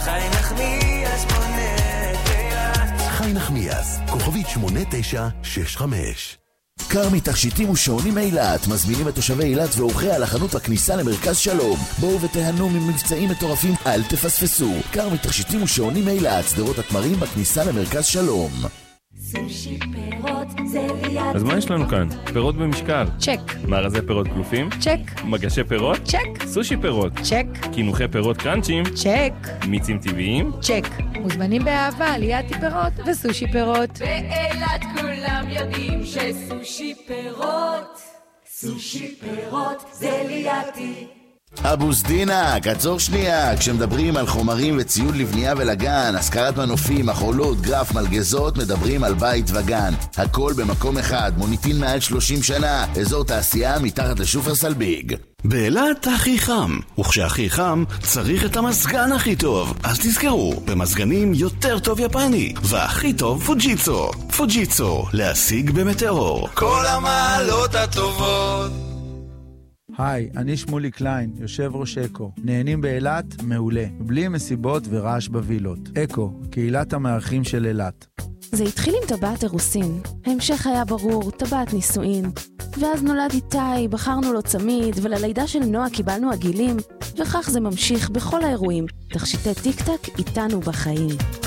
J: חי נחמיאס בונה את אילת.
K: חי נחמיאס, כוכבית שמונה תשע שש חמש. כרמי תכשיטים ושעונים אילת מזמינים את תושבי אילת ואורחיה לחנות הכניסה למרכז שלום. בואו ותהנו ממבצעים מטורפים, אל תפספסו. כרמי תכשיטים ושעונים אילת, שדרות התמרים בכניסה למרכז שלום.
L: סושי פירות זה ליד.
G: אז מה יש לנו כאן? פירות במשקל.
L: צ'ק.
G: מארזי פירות קלופים?
L: צ'ק.
G: מגשי פירות?
L: צ'ק.
G: סושי פירות?
L: צ'ק.
G: קינוחי פירות קרנצ'ים?
L: צ'ק.
G: מיצים טבעיים?
L: צ'ק. מוזמנים באהבה ליד פירות וסושי פירות. באילת כולם יודעים שסושי פירות, סושי פירות זה לידי.
M: אבו סדינק, עצור שנייה. כשמדברים על חומרים וציוד לבנייה ולגן, השכרת מנופים, מחולות, גרף, מלגזות, מדברים על בית וגן. הכל במקום אחד, מוניטין מעל שלושים שנה, אזור תעשייה מתחת לשופרסל ביג.
B: באילת הכי חם, וכשהכי חם צריך את המזגן הכי טוב. אז תזכרו, במזגנים יותר טוב יפני, והכי טוב פוג'יצו. פוג'יצו, להשיג במטאור.
J: כל המעלות הטובות.
N: היי, אני שמולי קליין, יושב ראש אקו. נהנים באילת? מעולה. בלי מסיבות ורעש בווילות. אקו, קהילת המארחים של אילת.
O: זה התחיל עם טבעת אירוסין. ההמשך היה ברור, טבעת נישואין. ואז נולד איתי, בחרנו לו צמיד, וללידה של נועה קיבלנו עגילים. וכך זה ממשיך בכל האירועים. תכשיטי טיק טק איתנו בחיים.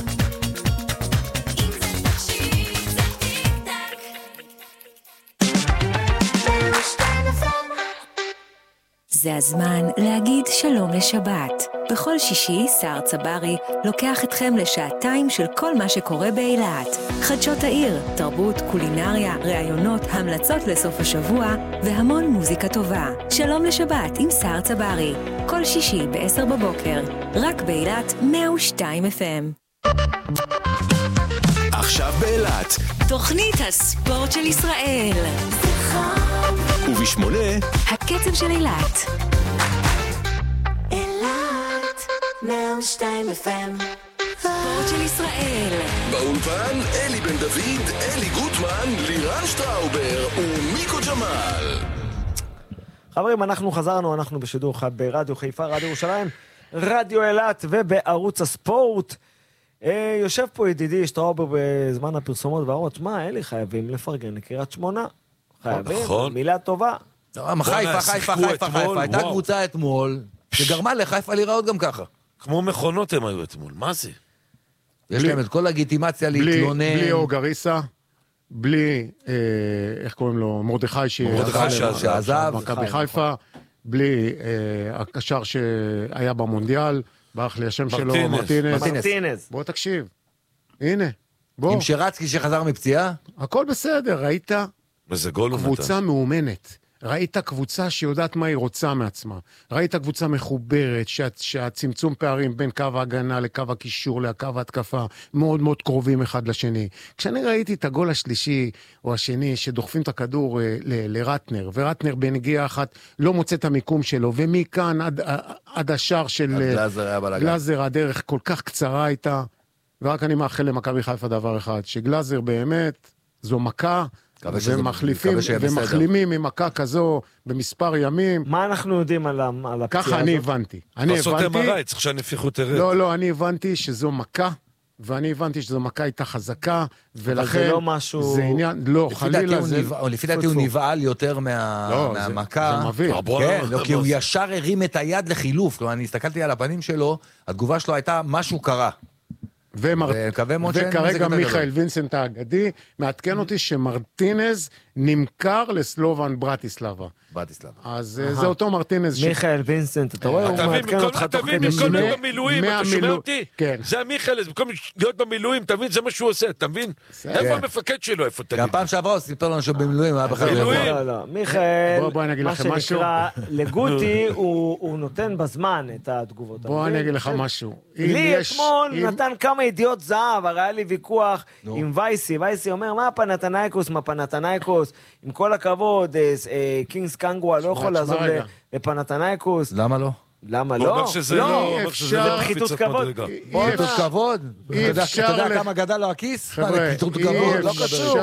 A: זה הזמן להגיד שלום לשבת. בכל שישי, סער צברי לוקח אתכם לשעתיים של כל מה שקורה באילת. חדשות העיר, תרבות, קולינריה, ראיונות, המלצות לסוף השבוע והמון מוזיקה טובה. שלום לשבת עם סער צברי. כל שישי ב-עשר בבוקר, רק באילת מאה ושתיים אף אם.
K: עכשיו באילת.
A: תוכנית הספורט של ישראל.
K: ובשמונה
A: הקצב של אילת.
L: אילת מאה ושתיים אף אם.
A: ספורט של ישראל.
K: באולפן אלי בן דוד, אלי גוטמן, לירן שטראובר ומיקו ג'מאל.
F: חברים, אנחנו חזרנו, אנחנו בשידור חד ברדיו חיפה, רדיו ירושלים, רדיו אילת ובערוץ הספורט. אה, יושב פה ידידי שטראובר בזמן הפרסומות ואומרות, מה, אלי, חייבים לפרגן לקריית שמונה. חייבים, מילה טובה.
C: חיפה, חיפה, חיפה, חיפה. הייתה קבוצה אתמול, שגרמה לחיפה להיראות גם ככה.
E: כמו מכונות הם היו אתמול, מה זה?
C: יש להם את כל הגיטימציה להתלונן.
D: בלי אוגריסה, בלי, איך קוראים לו, מרדכי
C: שעזב.
D: מכבי חיפה, בלי הקשר שהיה במונדיאל, ברח לי השם שלו, מרטינז. בוא תקשיב, הנה, בוא.
C: עם שרצקי שחזר מפציעה?
D: הכל בסדר, ראית קבוצה מאומנת. ראית קבוצה שיודעת מה היא רוצה מעצמה. ראית קבוצה מחוברת, שה, שהצמצום פערים בין קו ההגנה לקו הקישור, לקו ההתקפה, מאוד מאוד קרובים אחד לשני. כשאני ראיתי את הגול השלישי או השני, שדוחפים את הכדור ל, לרטנר, ורטנר בנגיעה אחת לא מוצא את המיקום שלו, ומכאן עד, עד השאר של
C: גלאזר,
D: גלאזר, הדרך כל כך קצרה הייתה, ורק אני מאחל למכבי חיפה דבר אחד, שגלאזר באמת זו מכה, ומחליפים ומחלימים ממכה כזו במספר ימים.
F: מה אנחנו יודעים על הפציעה הזאת?
D: ככה אני הבנתי. אני הבנתי...
E: צריך שהנפיחות תרד.
D: לא, לא, אני הבנתי שזו מכה, ואני הבנתי שזו מכה איתה חזקה, ולכן...
F: אבל זה לא משהו...
D: זה עניין... לא, חלילה זה...
C: לפי דעתי הוא נבעל יותר מהמכה.
D: זה מביא.
C: כן, כי הוא ישר הרים את היד לחילוף. כלומר, אני הסתכלתי על הפנים שלו, התגובה שלו הייתה משהו קרה.
D: וכרגע מיכאל וינסנט האגדי מעדכן אותי שמרטינז נמכר לסלובן ברטיסלבה.
C: ברטיסלבה.
D: אז זה אותו מרטינז.
F: מיכאל וינסנט, אתה רואה? הוא מעדכן אותך תוך כדי.
E: אתה מבין, בכל במילואים, אתה שומע אותי? זה המיכאל, במקום להיות במילואים, אתה מבין, זה מה שהוא עושה, אתה מבין? איפה המפקד שלו, איפה תגיד?
C: גם פעם שעברה הוא סיפר לנו שהוא במילואים, היה בכלל
E: במילואים.
F: לא, לא, מיכאל, מה שנקרא, לגותי, הוא נותן בזמן את התגובות.
D: בוא אני אגיד לך משהו.
F: לי אתמול נתן כמה ידיעות זהב, הרי היה לי ויכוח עם וייסי, וייסי אומר, מה פנתנייקוס, מה פנתנייקוס, עם כל הכבוד, קינגס קנגווה לא יכול לעזור לפנתנייקוס.
C: למה לא?
F: למה
E: הוא
F: לא?
E: אומר שזה לא,
F: זה פחיתות כבוד.
C: פחיתות כבוד? אתה יודע כמה גדל לו הכיס? פחיתות כבוד, לא קשור.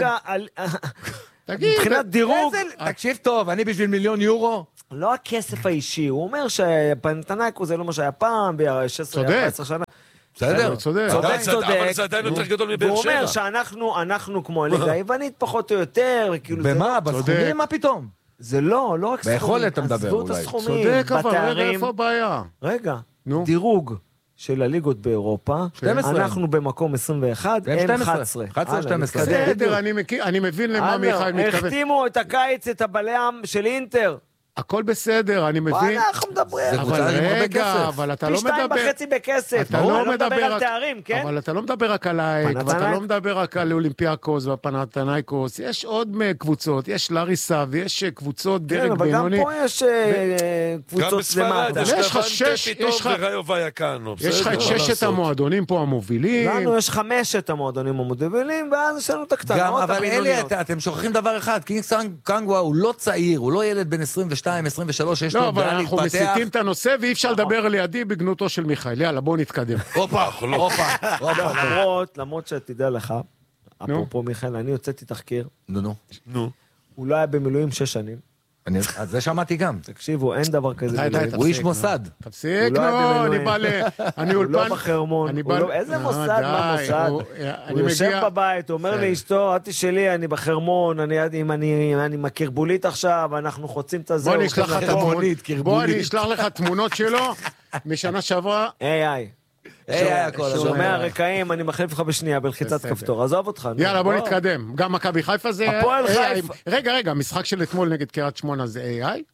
F: מבחינת דירוג...
C: תקשיב טוב, אני בשביל מיליון יורו?
F: לא הכסף האישי, הוא אומר שפנתנייקוס זה לא מה שהיה פעם, ב-שש עשרה שנה.
C: בסדר,
D: צודק.
F: צודק, צודק.
E: אבל זה עדיין יותר גדול מבאר שבע.
F: והוא אומר שאנחנו, אנחנו כמו הליגה היוונית, פחות או יותר, כאילו זה
C: במה?
F: לא...
C: בסכומים? מה פתאום?
F: זה לא, לא רק סכומים.
C: ביכולת אתה מדבר
F: עזבו את
C: אולי.
F: הסכומים,
D: צודק, אבל רגע,
F: בתארים.
D: איפה הבעיה?
F: רגע,
D: נו.
F: דירוג של הליגות באירופה,
C: שתים עשרה.
F: אנחנו במקום עשרים ואחת, הם אחת עשרה.
C: אחת עשרה, שתים עשרה.
D: בסדר, אני מכיר- אני מבין למה מיכאל מתכוון.
F: החתימו את הקיץ, את הבלם של אינטר.
D: הכל בסדר, אני מבין.
F: מה אנחנו מדברים?
C: זה
D: אבל
C: קבוצה עם הרבה
D: רגע,
C: כסף.
D: אבל אתה
F: פי
D: לא
F: שתיים
D: מדבר...
F: וחצי בכסף.
D: אתה לא
F: אני
D: מדבר
F: על
D: רק-
F: תארים, כן?
D: אבל אתה לא מדבר רק על האייק, ואתה
F: פנתנאיקוס.
D: לא מדבר רק על אולימפיאקוס והפנתנאיקוס, יש עוד קבוצות, יש לאריסה ויש קבוצות
F: כן,
D: דרג
F: אבל גם
D: בינוני.
F: פה יש אה,
E: גם
F: קבוצות
E: בספרד,
F: למטה.
E: יש
D: יש לך
E: לבנטה
D: שש-
E: פתאום
D: יש לך-
E: וראיו ויקנו.
D: יש לך את ששת המועדונים פה המובילים.
F: לנו יש חמשת המועדונים המובילים, ואז יש לנו את
C: גם,
F: הקטנות,
C: אבל אלי,
F: הבינוניות.
C: את- אתם שוכחים דבר אחד, קינגס קנגווה הוא לא צעיר, הוא לא ילד בן עשרים ושתיים, עשרים ושלוש, יש
D: לא,
C: לו
D: אבל
C: דעה
D: אנחנו
C: להתפתח.
D: מסיטים את הנושא ואי אפשר לדבר לידי בגנותו של מיכאל. יאללה, בואו נתקדם.
C: הופה, הופה, הופה.
F: למרות, למרות שתדע לך, אפרופו מיכאל, אני הוצאתי תחקיר,
C: נו, נו.
E: נו.
F: הוא לא היה במילואים שש שנים.
C: אני- אז זה שמעתי גם.
F: תקשיבו, אין דבר כזה
D: די, די,
F: מילואים.
C: הוא איש
D: תפסיק,
C: מוסד.
D: תפסיק,
F: הוא לא היה
D: נו, אני
F: במילואים.
D: בא ל... אני
F: הוא
D: אולפן...
F: לא בחרמון,
D: אני
F: הוא
D: בא-
F: לא- איזה
D: אה,
F: מוסד, מה
D: די,
F: מוסד?
D: הוא- אני
F: הוא יושב
D: מגיע-
F: בבית, הוא אומר
D: בסדר.
F: לאשתו, את תשאלי, אני בחרמון, אני אם אני אם אני עם הקרבולית עכשיו, אנחנו חוצים את הזה.
D: בוא אני
F: הולכים
D: אשלח לך את
F: לחרמון.
D: התמונות.
C: קרבולית.
D: בוא אני אשלח לך תמונות שלו משנה שעברה.
F: איי איי.
C: היי, הכל.
F: שומע רקעים, אני מחליף לך בשנייה בלחיצת
D: בסדר.
F: כפתור, עזוב אותך. נו,
D: יאללה, בוא נתקדם. גם מכבי חיפה זה...
F: הפועל
D: איי איי.
F: חיפה.
D: רגע, רגע, המשחק של אתמול נגד קריית שמונה זה איי איי?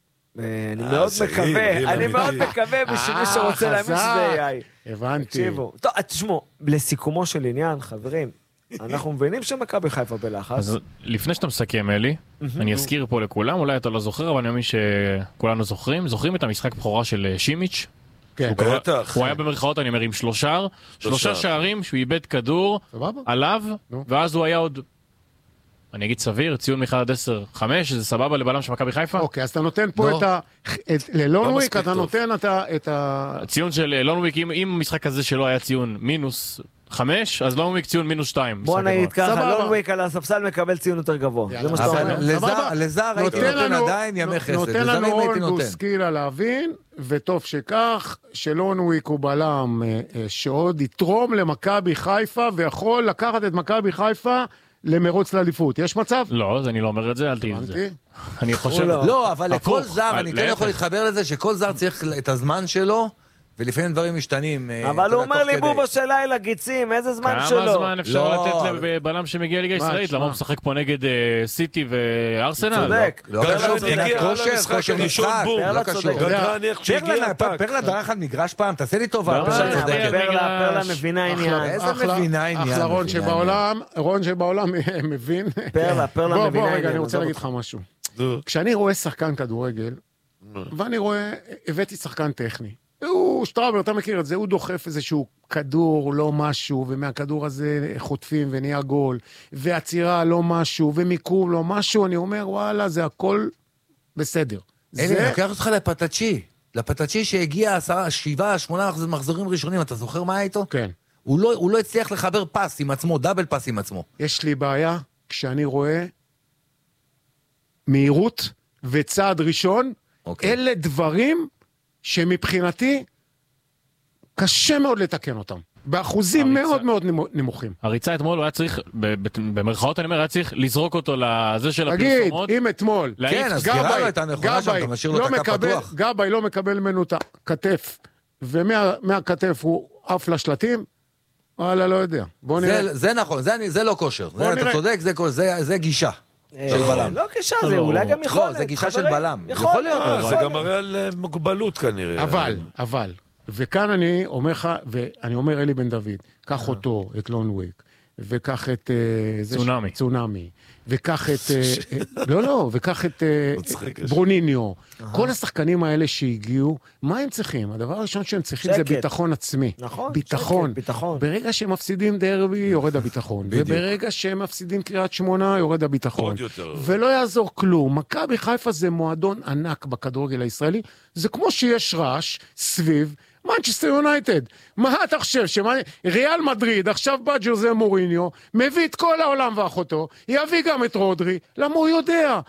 F: אה, אני מאוד
E: זה
F: מקווה,
E: גיל,
F: אני
E: גיל
F: מאוד
E: אמיתי.
F: מקווה בשביל מי
D: אה,
F: שרוצה להאמין
D: חזק.
F: שזה איי איי.
D: הבנתי.
F: תקשיבו. טוב, תשמעו, לסיכומו של עניין, חברים, אנחנו מבינים שמכבי חיפה בלחץ.
P: אז לפני שאתה מסכם, אלי, אני אזכיר פה לכולם, אולי אתה לא זוכר, אבל אני מאמין שכולנו זוכרים. זוכרים את המשחק בכורה של שימיץ'?
D: כן.
P: שהוא קרא-
E: בטח.
P: הוא היה במרכאות, אני אומר, עם שלושה, שלושה שערים, שהוא איבד כדור
D: סבבה?
P: עליו,
D: נו.
P: ואז הוא היה עוד, אני אגיד סביר, ציון מ-אחד עד עשר, חמש, זה סבבה לבלם של מכבי חיפה?
D: אוקיי, אז אתה נותן פה
C: לא.
D: את ה... את- ללונוויק
E: מספיק
D: אתה
E: טוב.
D: נותן את ה- את ה...
P: הציון של אה, לונוויק, אם אם המשחק הזה שלו היה ציון מינוס חמש, אז לונוויק ציון מינוס שתיים.
F: בוא
P: משחק
F: נגיד
P: הבא.
F: ככה,
D: סבבה.
F: לונוויק על הספסל מקבל ציון יותר גבוה.
D: יאללה.
F: זה מה שאתה
C: אבל
F: אומר.
C: לזר,
D: סבבה.
C: לזר הייתי
D: נותן
C: נותן
D: לנו-
C: עדיין ימי חסד.
D: נותן
C: לזרים
D: לנו
C: הייתי
D: רון
C: נותן.
D: בוסקילה להבין, וטוב שכך, שלונוויק הוא בלם אה, אה, שעוד יתרום למכבי חיפה, ויכול לקחת את מכבי חיפה למרוץ לאליפות. יש מצב?
P: לא, אז אני לא אומר את זה, אל תהיי את זה.
D: הבנתי.
P: אני חושב...
C: לא, אבל לכל
P: הפוך,
C: זר,
P: אה,
C: אני כן
P: להפך.
C: יכול להתחבר לזה שכל זר צריך את הזמן שלו, ולפעמים דברים משתנים. אה,
F: אבל
C: אתה
F: הוא
C: יודע,
F: אומר
C: תוך
F: לי
C: כדי.
F: בובה של לילה גיצים, איזה זמן
P: כמה
F: שלו.
P: זמן אפשר
C: לא.
P: לתת לבלם שמגיע ליגה
D: מה,
P: ישראלית?
D: תשמע.
P: למה הוא משחק פה נגד אה, סיטי וארסנל?
F: צודק.
C: לא
E: גם
C: קשור,
E: אני
C: מבחינת
E: הגיע
C: כושר,
E: למשחק
C: כושר
E: הראשון
C: משחק,
E: בום.
C: לא
F: פרלה
C: קשור.
F: צודק.
E: גם דרניח שהגיע
C: פרלה,
E: פאק.
C: פרלה דרך על מגרש פעם, תעשה לי טובה.
P: לא,
C: פרלה
P: לא,
C: צודקת.
P: לא,
F: פרלה, פרלה מבינה עניין.
D: אחלה,
C: איזה
D: אחלה,
C: מבינה עניין,
D: אחלה רון
C: מבינה
D: שבעולם, רון שבעולם מבין.
F: פרלה, פרלה
D: בוא,
F: מבינה
D: בוא, רגע,
F: עניין,
D: אני רוצה
F: עזוב
D: להגיד
F: אותך.
D: לך משהו.
E: נו.
D: כשאני רואה שחקן כדורגל, ואני רואה, הבאתי שחקן טכני. הוא, שטראובר, אתה מכיר את זה, הוא דוחף איזשהו כדור, לא משהו, ומהכדור הזה חוטפים ונהיה גול, ועצירה לא משהו, ומיקום לא משהו, אני אומר, וואלה, זה הכל בסדר.
C: אלי,
D: זה...
C: אני לוקח אותך לפטאצ'י. לפטאצ'י שהגיע עשרה, שבעה, שמונה מחזורים ראשונים, אתה זוכר מה היה איתו?
D: כן.
C: הוא לא, הוא לא הצליח לחבר פס עם עצמו, דאבל פס עם עצמו.
D: יש לי בעיה כשאני רואה מהירות וצעד ראשון,
C: אוקיי.
D: אלה דברים שמבחינתי קשה מאוד לתקן אותם. באחוזים
P: הריצה.
D: מאוד מאוד נמו- נמוכים.
P: הריצה אתמול הוא היה צריך, ב- ב- במרכאות אני אומר, היה צריך לזרוק אותו לזה של
D: תגיד,
P: הפרסומות.
D: אם אתמול,
P: להעיף
C: כן,
P: את
C: הסגירה
D: גבאי-
C: לא הייתה נכונה שם,
D: גבאי
C: אתה משאיר לו
D: לא
C: את הקו
D: מקבל-
C: פתוח.
D: גבאי לא מקבל ממנו את הכתף, ומהכתף הוא עף לשלטים, וואלה, לא יודע. בוא נראה.
C: זה, זה נכון, זה, אני- זה לא כושר.
D: בוא
C: זה, אתה
D: נראה.
C: צודק, זה, זה, זה גישה של בלם.
F: לא גישה, זה אולי גם יכול
C: לא, זה גישה של בלם.
F: יכול
C: יכול להיות.
E: אה, זה
F: יכול
E: גם מראה על אה, מוגבלות כנראה.
D: אבל, אבל, וכאן אני אומר לך, ואני אומר אלי בן דוד, קח אותו, את לונוויק, וקח את... אה, זה ש-
P: צונאמי.
D: צונאמי. וקח את... אה, אה, לא, לא, וקח את אה,
E: מצחיק, יש.
D: ברוניניו. כל השחקנים האלה שהגיעו, מה הם צריכים? הדבר הראשון שהם צריכים זה
F: שקט.
D: ביטחון עצמי.
F: נכון,
D: ביטחון.
F: שקט, ביטחון.
D: ברגע שהם מפסידים דרבי, יורד הביטחון.
E: בדיוק.
D: וברגע שהם מפסידים קריית שמונה, יורד הביטחון.
E: עוד יותר.
D: ולא יעזור כלום. מכבי חיפה זה מועדון ענק בכדורגל הישראלי. זה כמו שיש רעש סביב מנצ'סטר יונייטד. מה אתה חושב? שמה... ריאל מדריד, עכשיו בא ג'וזה מוריניו, מביא את כל העולם ואחותו, יביא גם את רודרי, למה הוא יודע.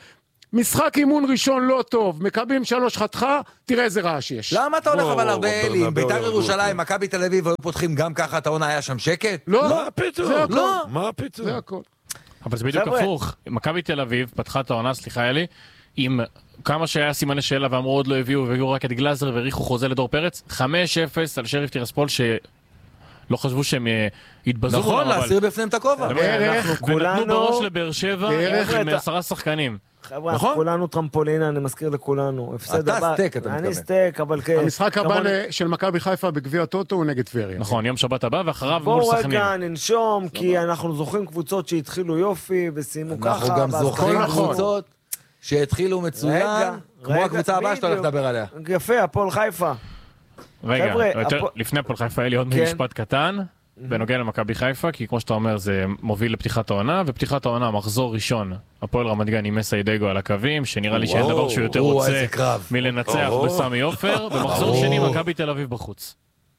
D: משחק אימון ראשון לא טוב, מקבלים שלוש חתכה, תראה איזה רעש יש.
C: למה אתה הולך אבל הרבה אלי? אם בית"ר ירושלים, מכבי תל אביב היו פותחים גם ככה, את העונה היה שם שקט?
D: לא,
E: מה פתאום?
D: זה הכל.
E: לא, מה פתאום?
D: זה הכל.
P: אבל זה בדיוק הפוך. מכבי תל אביב פתחה את העונה, סליחה אלי, עם כמה שהיה סימני שאלה ואמרו עוד לא הביאו, והביאו רק את גלאזר והריחו חוזה לדור פרץ, חמש אפס על שריף טירספול ש... לא חשבו שהם יתבזו.
C: נכון, להסיר בפניהם את הכובע.
P: ונתנו בראש לבאר שבע עם עשרה שחקנים.
F: חבר'ה, אנחנו כולנו טרמפולינה, אני מזכיר לכולנו.
C: אתה סטייק, אתה מתכוון.
F: אני סטייק, אבל כן.
D: המשחק הבא של מכבי חיפה בגביע הטוטו הוא נגד טבריה.
P: נכון, יום שבת הבא, ואחריו מול סכנין.
F: בואו רגע ננשום, כי אנחנו זוכרים קבוצות שהתחילו יופי, וסיימו ככה.
C: אנחנו גם זוכרים קבוצות שהתחילו מצוין, כמו הקבוצה הבאה שאתה הולך לדבר עליה.
F: יפה, הפועל חיפה.
P: רגע, לפני הפועל חיפה היה לי עוד משפט קטן, בנוגע למכבי חיפה, כי כמו שאתה אומר זה מוביל לפתיחת העונה, ופתיחת העונה, מחזור ראשון, הפועל רמת גן עם מסיידגו על הקווים, שנראה לי שאין דבר שהוא יותר רוצה מלנצח בסמי עופר, ומחזור שני מכבי תל אביב בחוץ.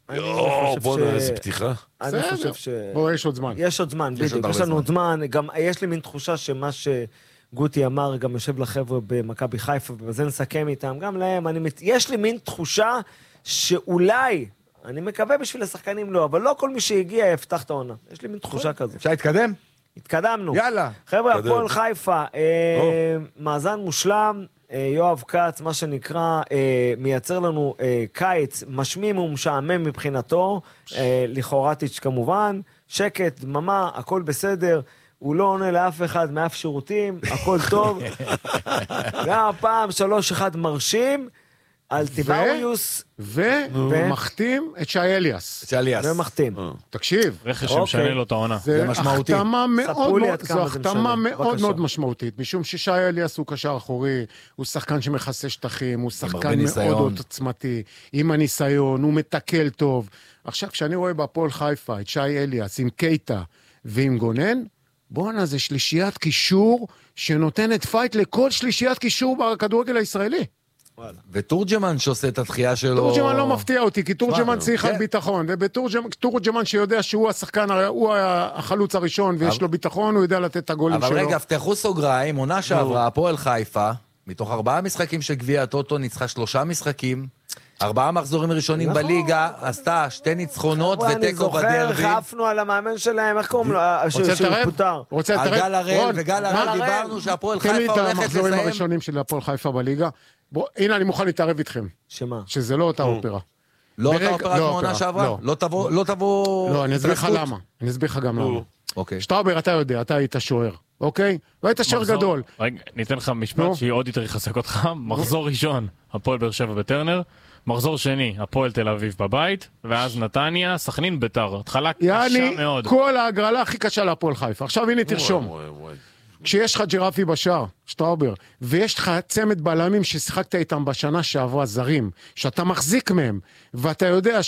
E: בוא נראה איזה פתיחה.
F: אני חושב ש...
D: בוא, יש עוד זמן.
F: יש עוד זמן, בדיוק, יש לנו עוד זמן, גם יש לי מין תחושה שמה שגוטי אמר, גם יושב לחבר'ה במכבי חיפה, ובזה נסכם איתם, גם להם, יש לי מין תחושה שאולי, אני מקווה בשביל השחקנים לא, אבל לא כל מי שהגיע יפתח את העונה. יש לי מין תחושה כזו.
C: אפשר להתקדם?
F: התקדמנו.
C: יאללה.
F: חבר'ה, הפועל חיפה, מאזן מושלם, יואב כץ, מה שנקרא, מייצר לנו קיץ משמים ומשעמם מבחינתו, לכאורטיץ' כמובן, שקט, דממה, הכל בסדר, הוא לא עונה לאף אחד מאף שירותים, הכל טוב. גם הפעם שלוש אחד מרשים, על טיבאוריוס,
D: ומחתים את שי אליאס.
C: שי אליאס.
F: ומחתים.
D: תקשיב.
P: רכש שמשנה לו את העונה.
D: זה משמעותי. זו החתמה מאוד מאוד משמעותית, משום ששי אליאס הוא קשר אחורי, הוא שחקן שמכסה שטחים, הוא שחקן מאוד עוצמתי, עם הניסיון, הוא מתקל טוב. עכשיו, כשאני רואה בהפועל חיפה את שי אליאס עם קייטה ועם גונן, בואנה, זה שלישיית קישור שנותנת פייט לכל שלישיית קישור בכדורגל הישראלי.
C: וטורג'מן שעושה את התחייה שלו...
D: טורג'מן לא מפתיע אותי, כי טורג'מן צריך על ביטחון, ובטורג'מן שיודע שהוא השחקן, הוא החלוץ הראשון, ויש לו ביטחון, הוא יודע לתת את הגולים שלו.
C: אבל רגע, פתחו סוגריים, עונה שעברה, הפועל חיפה, מתוך ארבעה משחקים של גביע הטוטו, ניצחה שלושה משחקים, ארבעה מחזורים ראשונים בליגה, עשתה שתי ניצחונות ותיקו בדרבי.
F: אני זוכר, חפנו על המאמן שלהם, איך קוראים לו?
D: שפוטר.
C: על גל הראל, וגל הראל דיברנו שהפועל חיפה הולכת לסיים.
D: תן לי את המחזורים הראשונים של הפועל חיפה בליגה. בוא, הנה אני מוכן להתערב איתכם.
F: שמה?
D: שזה לא אותה אופרה.
C: לא אותה אופרה כמו עונה שעברה? לא תבוא... לא תבוא...
D: לא, אני אסביר לך למה. אני אסביר לך גם למה.
C: אוקיי.
D: שטראובר, אתה יודע, אתה היית שוער. אוקיי? והיית שוער גדול.
P: רגע, ניתן לך משפט שעוד יותר יחזק אותך. מחזור ראשון, הפועל באר שבע בטרנר. מחזור שני, הפועל תל אביב בבית, ואז נתניה, סכנין ביתר. התחלה קשה מאוד.
D: כל ההגרלה הכי קשה להפועל חיפה. עכשיו הנה תרשום. כשיש לך ג'רפי בשער, שטראובר, ויש לך צמד בלמים ששיחקת איתם בשנה שעברה זרים, שאתה מחזיק מהם, ואתה יודע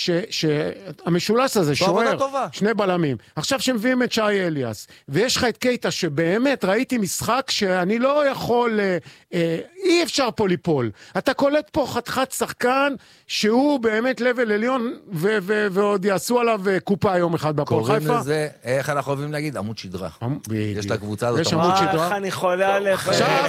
D: שהמשולש הזה שוער, שני בלמים. עכשיו שמביאים את שי אליאס, ויש לך את קייטה שבאמת ראיתי משחק שאני לא יכול, אה, אה, אי אפשר פה ליפול. אתה קולט פה חתיכת שחקן שהוא באמת לבל עליון, ו- ו- ועוד יעשו עליו קופה יום אחד בהפועל חיפה.
C: קוראים לזה, איך אנחנו אוהבים להגיד? עמוד שדרה. יש את הקבוצה הזאת.
F: איך אני חולה עליך.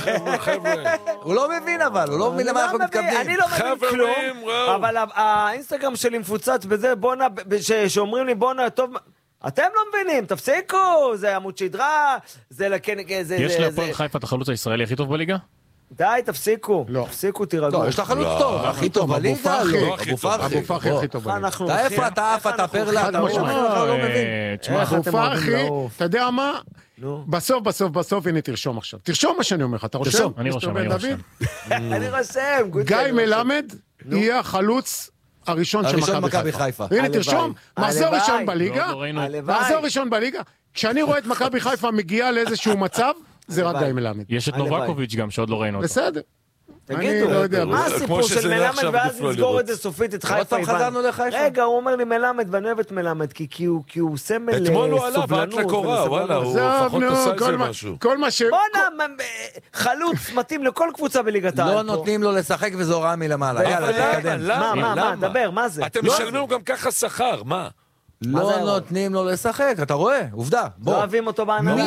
C: הוא לא מבין אבל, הוא לא מבין למה אנחנו מתכוונים.
F: אני לא מבין כלום, אבל האינסטגרם שלי מפוצץ בזה, בונה, שאומרים לי בונה, טוב, אתם לא מבינים, תפסיקו, זה עמוד שדרה, זה לכן...
P: יש להפועל חיפה את החלוץ הישראלי הכי טוב בליגה?
F: די, תפסיקו, תפסיקו, תירגעו.
C: לא, יש לך חלוץ טוב, הכי טוב בליגה?
D: אבו פרחי הכי טוב בליגה.
C: אתה איפה אתה אף אתה פרלה, אתה לא מבין.
D: אבו פרחי, אתה יודע מה? בסוף, בסוף, בסוף, הנה תרשום עכשיו. תרשום מה שאני אומר לך, אתה רושם?
P: אני רושם, אני רושם.
F: אני רושם.
D: גיא מלמד יהיה החלוץ הראשון של מכבי חיפה. הנה תרשום, מחזור ראשון בליגה, מחזור ראשון בליגה. כשאני רואה את מכבי חיפה מגיעה לאיזשהו מצב, זה רק גיא מלמד.
P: יש את נובקוביץ' גם שעוד לא ראינו אותו.
D: בסדר.
F: תגידו, מה הסיפור של מלמד ואז נסגור את זה סופית את חיפה? רגע, הוא אומר לי מלמד ואני אוהב את מלמד כי הוא סמל סובלנות.
E: אתמול הוא עלה ועד לקורה, וואלה, הוא לפחות עושה את זה משהו.
F: בואנה, חלוץ מתאים לכל קבוצה בליגת העל.
C: לא נותנים לו לשחק וזו הוראה מלמעלה. יאללה, תתקדם.
F: מה, מה, מה, דבר, מה זה?
E: אתם משלמים גם ככה שכר, מה?
C: לא נותנים לו לשחק, אתה רואה? עובדה.
F: לא אוהבים אותו בהנהלה.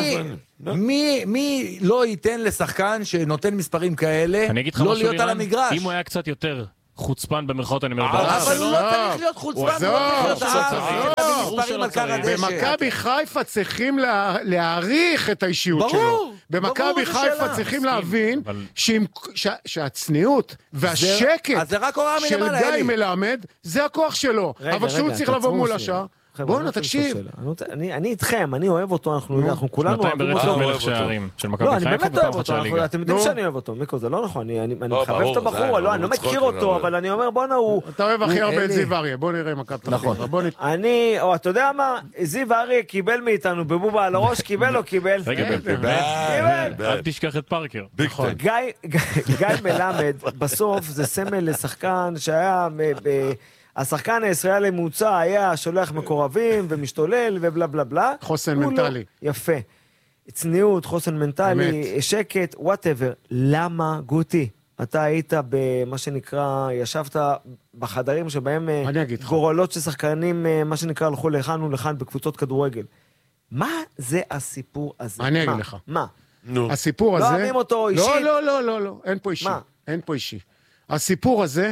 C: מי לא ייתן לשחקן שנותן מספרים כאלה לא להיות על המגרש?
P: אם הוא היה קצת יותר חוצפן במרכאות, אני אומר,
C: אבל הוא לא צריך להיות חוצפן, הוא לא צריך להיות האב.
D: במכבי חיפה צריכים להעריך את האישיות שלו. במכבי חיפה צריכים להבין שהצניעות והשקט של גיא מלמד, זה הכוח שלו. אבל שהוא צריך לבוא מול השאר. בואו תקשיב.
F: אני איתכם, אני אוהב אותו, אנחנו כולנו
P: אוהבים אותו. מלך שערים של מכבי חיפה.
F: לא, אני באמת אוהב אותו, אתם יודעים שאני אוהב אותו, מיקו, זה לא נכון, אני מחבב את הבחור, אני לא מכיר אותו, אבל אני אומר, בוא'נה הוא...
D: אתה אוהב הכי הרבה את זיו אריה, בוא נראה מכבי חיפה.
F: נכון. אני, או אתה יודע מה, זיו אריה קיבל מאיתנו בבובה על הראש, קיבל או קיבל?
P: רגע, אל תשכח את פארקר.
F: גיא מלמד, בסוף זה סמל לשחקן שהיה... השחקן הישראלי הממוצע היה שולח מקורבים ומשתולל ובלה בלה בלה.
D: חוסן מנטלי.
F: יפה. צניעות, חוסן מנטלי, שקט, whatever. למה, גוטי? אתה היית במה שנקרא, ישבת בחדרים שבהם גורלות של שחקנים, מה שנקרא, הלכו לכאן ולכאן בקבוצות כדורגל. מה זה הסיפור הזה?
D: אני אגיד לך.
F: מה?
D: הסיפור הזה...
F: לא אוהבים אותו אישית?
D: לא, לא, לא, לא, לא. אין פה אישי.
F: מה?
D: אין פה אישי. הסיפור הזה,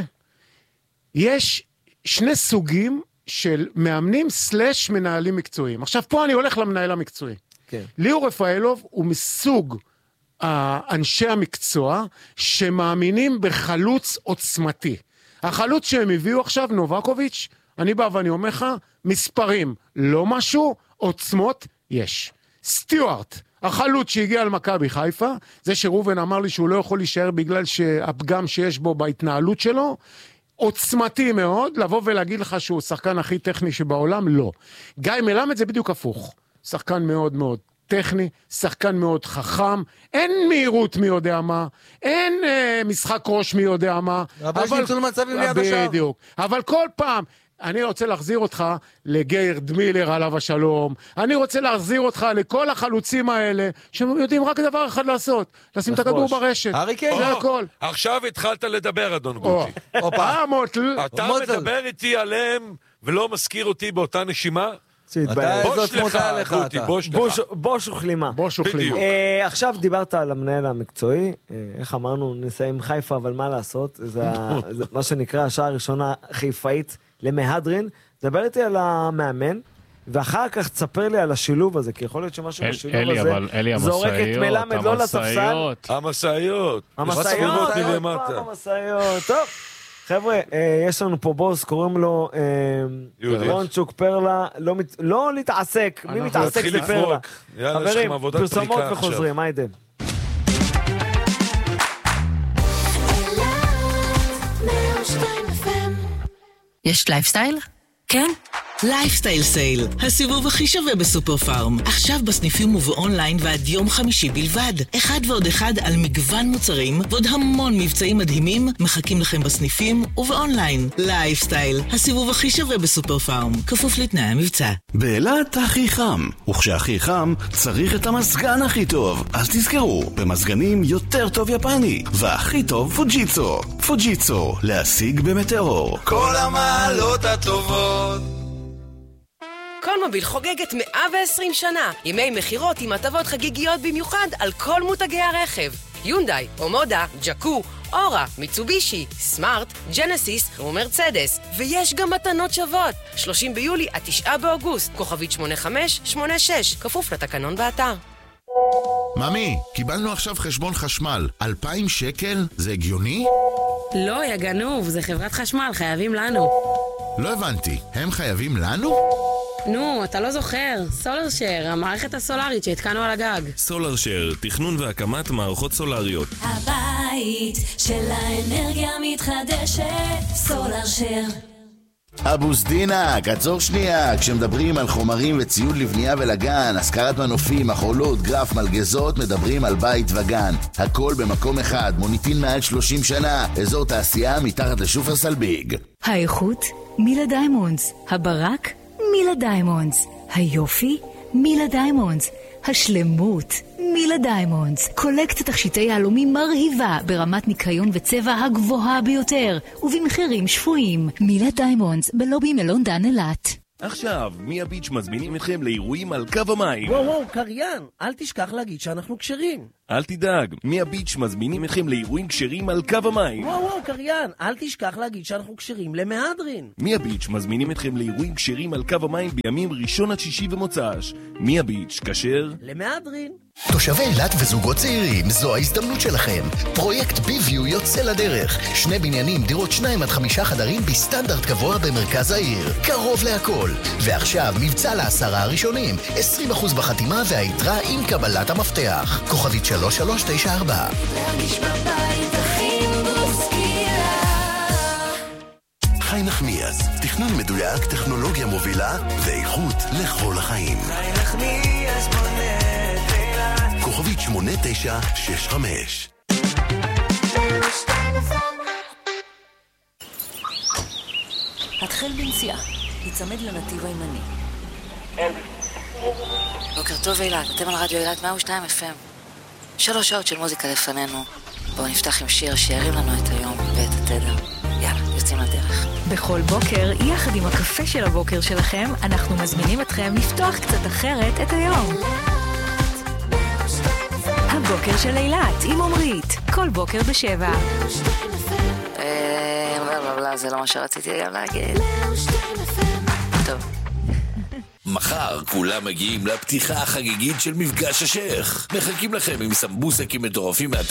D: יש... שני סוגים של מאמנים סלש מנהלים מקצועיים. עכשיו פה אני הולך למנהל המקצועי.
F: כן.
D: ליאור רפאלוב הוא מסוג אנשי המקצוע שמאמינים בחלוץ עוצמתי. החלוץ שהם הביאו עכשיו, נובקוביץ', אני בא ואני אומר לך, מספרים לא משהו, עוצמות יש. סטיוארט, החלוץ שהגיע למכבי חיפה, זה שרובן אמר לי שהוא לא יכול להישאר בגלל שהפגם שיש בו בהתנהלות שלו, עוצמתי מאוד, לבוא ולהגיד לך שהוא שחקן הכי טכני שבעולם, לא. גיא מלמד זה בדיוק הפוך. שחקן מאוד מאוד טכני, שחקן מאוד חכם, אין מהירות מי יודע מה, אין אה, משחק ראש מי יודע מה.
C: אבל יש ניצול מצבים ליד השאר.
D: בדיוק. אבל כל פעם, אני רוצה להחזיר אותך לגרד מילר עליו השלום, אני רוצה להחזיר אותך לכל החלוצים האלה, שהם יודעים רק דבר אחד לעשות, לשים את הכדור ברשת. זה הכל.
E: עכשיו התחלת לדבר, אדון גוטי.
D: אה, מוטל.
E: אתה מדבר איתי עליהם ולא מזכיר אותי באותה נשימה?
C: בוש לך, גוטי,
E: בוש לך.
F: בוש וכלימה.
D: בוש וכלימה.
F: עכשיו דיברת על המנהל המקצועי, איך אמרנו, נסיים חיפה, אבל מה לעשות? זה מה שנקרא השעה הראשונה חיפאית למהדרין. דבר איתי על המאמן, ואחר כך תספר לי על השילוב הזה, כי יכול להיות שמשהו בשילוב הזה זורק את מלמד לא לספסל.
E: המסעיות.
F: המסעיות. המסעיות. טוב. חבר'ה, יש לנו פה בוס, קוראים לו רונצ'וק פרלה, לא להתעסק, מי מתעסק זה פרלה. חברים, פרסומות וחוזרים, היידה.
Q: יש לייפסטייל? כן? לייפסטייל סייל, הסיבוב הכי שווה בסופר פארם. עכשיו בסניפים ובאונליין ועד יום חמישי בלבד. אחד ועוד אחד על מגוון מוצרים ועוד המון מבצעים מדהימים מחכים לכם בסניפים ובאונליין. לייפסטייל, הסיבוב הכי שווה בסופר פארם. כפוף לתנאי המבצע.
B: באילת הכי חם, וכשהכי חם צריך את המזגן הכי טוב. אז תזכרו, במזגנים יותר טוב יפני, והכי טוב פוג'יצו. פוג'יצו, להשיג במטאור.
J: כל המעלות הטובות.
R: קולמוביל חוגגת מאה ועשרים שנה, ימי מחירות עם הטבות חגיגיות במיוחד על כל מותגי הרכב. יונדאי, אומודה, ג'קו, אורה, מיצובישי, סמארט, ג'נסיס ומרצדס. ויש גם מתנות שוות. שלושים ביולי עד תשעה באוגוסט, כוכבית שמונה חמש שמונה שש, כפוף לתקנון באתר.
M: ממי, קיבלנו עכשיו חשבון חשמל. אלפיים שקל? זה הגיוני?
S: לא, יא גנוב, זה חברת חשמל, חייבים לנו.
M: לא הבנתי, הם חייבים לנו?
S: נו, אתה לא זוכר, סולרשר, המערכת הסולרית שהתקנו על הגג.
G: סולרשר, תכנון והקמת מערכות סולריות.
A: הבית של האנרגיה מתחדשת, סולרשר.
M: אבו סדינק, עצור שנייה, כשמדברים על חומרים וציוד לבנייה ולגן, השכרת מנופים, מחולות, גרף, מלגזות, מדברים על בית וגן. הכל במקום אחד, מוניטין מעל שלושים שנה, אזור תעשייה מתחת לשופרסל ביג.
A: האיכות, מילה דיימונדס. הברק, מילה דיימונדס. היופי, מילה דיימונדס. השלמות, מילה דיימונדס. קולקט תכשיטי יהלומים מרהיבה ברמת ניקיון וצבע הגבוהה ביותר ובמחירים שפויים. מילה דיימונדס בלובי מלון דן אילת.
G: עכשיו, מי הביץ' מזמינים אתכם לאירועים על קו המים.
T: וואו וואו, קריין, אל תשכח להגיד שאנחנו כשרים.
G: אל תדאג, מי הביץ' מזמינים אתכם לאירועים כשרים על קו המים.
T: וואו וואו, קריין, אל תשכח להגיד שאנחנו כשרים למהדרין.
G: מי הביץ' מזמינים אתכם לאירועים כשרים על קו המים בימים ראשון עד שישי ומוצ"ש. מי הביץ' כשר?
T: למהדרין.
H: תושבי אילת וזוגות צעירים, זו ההזדמנות שלכם. פרויקט ביוויו יוצא לדרך. שני בניינים, דירות שניים עד חמישה חדרים בסטנדרט גבוה במרכז העיר. קרוב להכל. ועכשיו מבצע לעשרה הראשונים. עשרים אחוז בחתימה והיתרה עם קבלת המפתח. כוכבית שלוש שלוש תשע ארבע.
J: להרגיש בבית הכי בוסקילה.
K: חי נחמיאס, תכנון מדויק, טכנולוגיה מובילה ואיכות לכל החיים.
J: חי נחמיאס בונה תהילה.
K: כוכבית שמונה תשע שש חמש.
A: התחל בנסיעה, להיצמד לנתיב הימני. בוקר טוב אילת, אתם על רדיו אילת מאה ושתיים אף אם. שלוש שעות של מוזיקה לפנינו. בואו נפתח עם שיר שירים לנו את היום ואת התדר. יאללה, יוצאים לדרך. בכל בוקר, יחד עם הקפה של הבוקר שלכם, אנחנו מזמינים אתכם לפתוח קצת אחרת את היום. הבוקר של אילת עם עומרית, כל בוקר בשבע. אה, לא, לא, לא, זה לא מה שרציתי גם להגיד. טוב.
B: מחר כולם מגיעים לפתיחה החגיגית של מפגש השייך. מחכים לכם עם סמבוסקים מטורפים מהטעם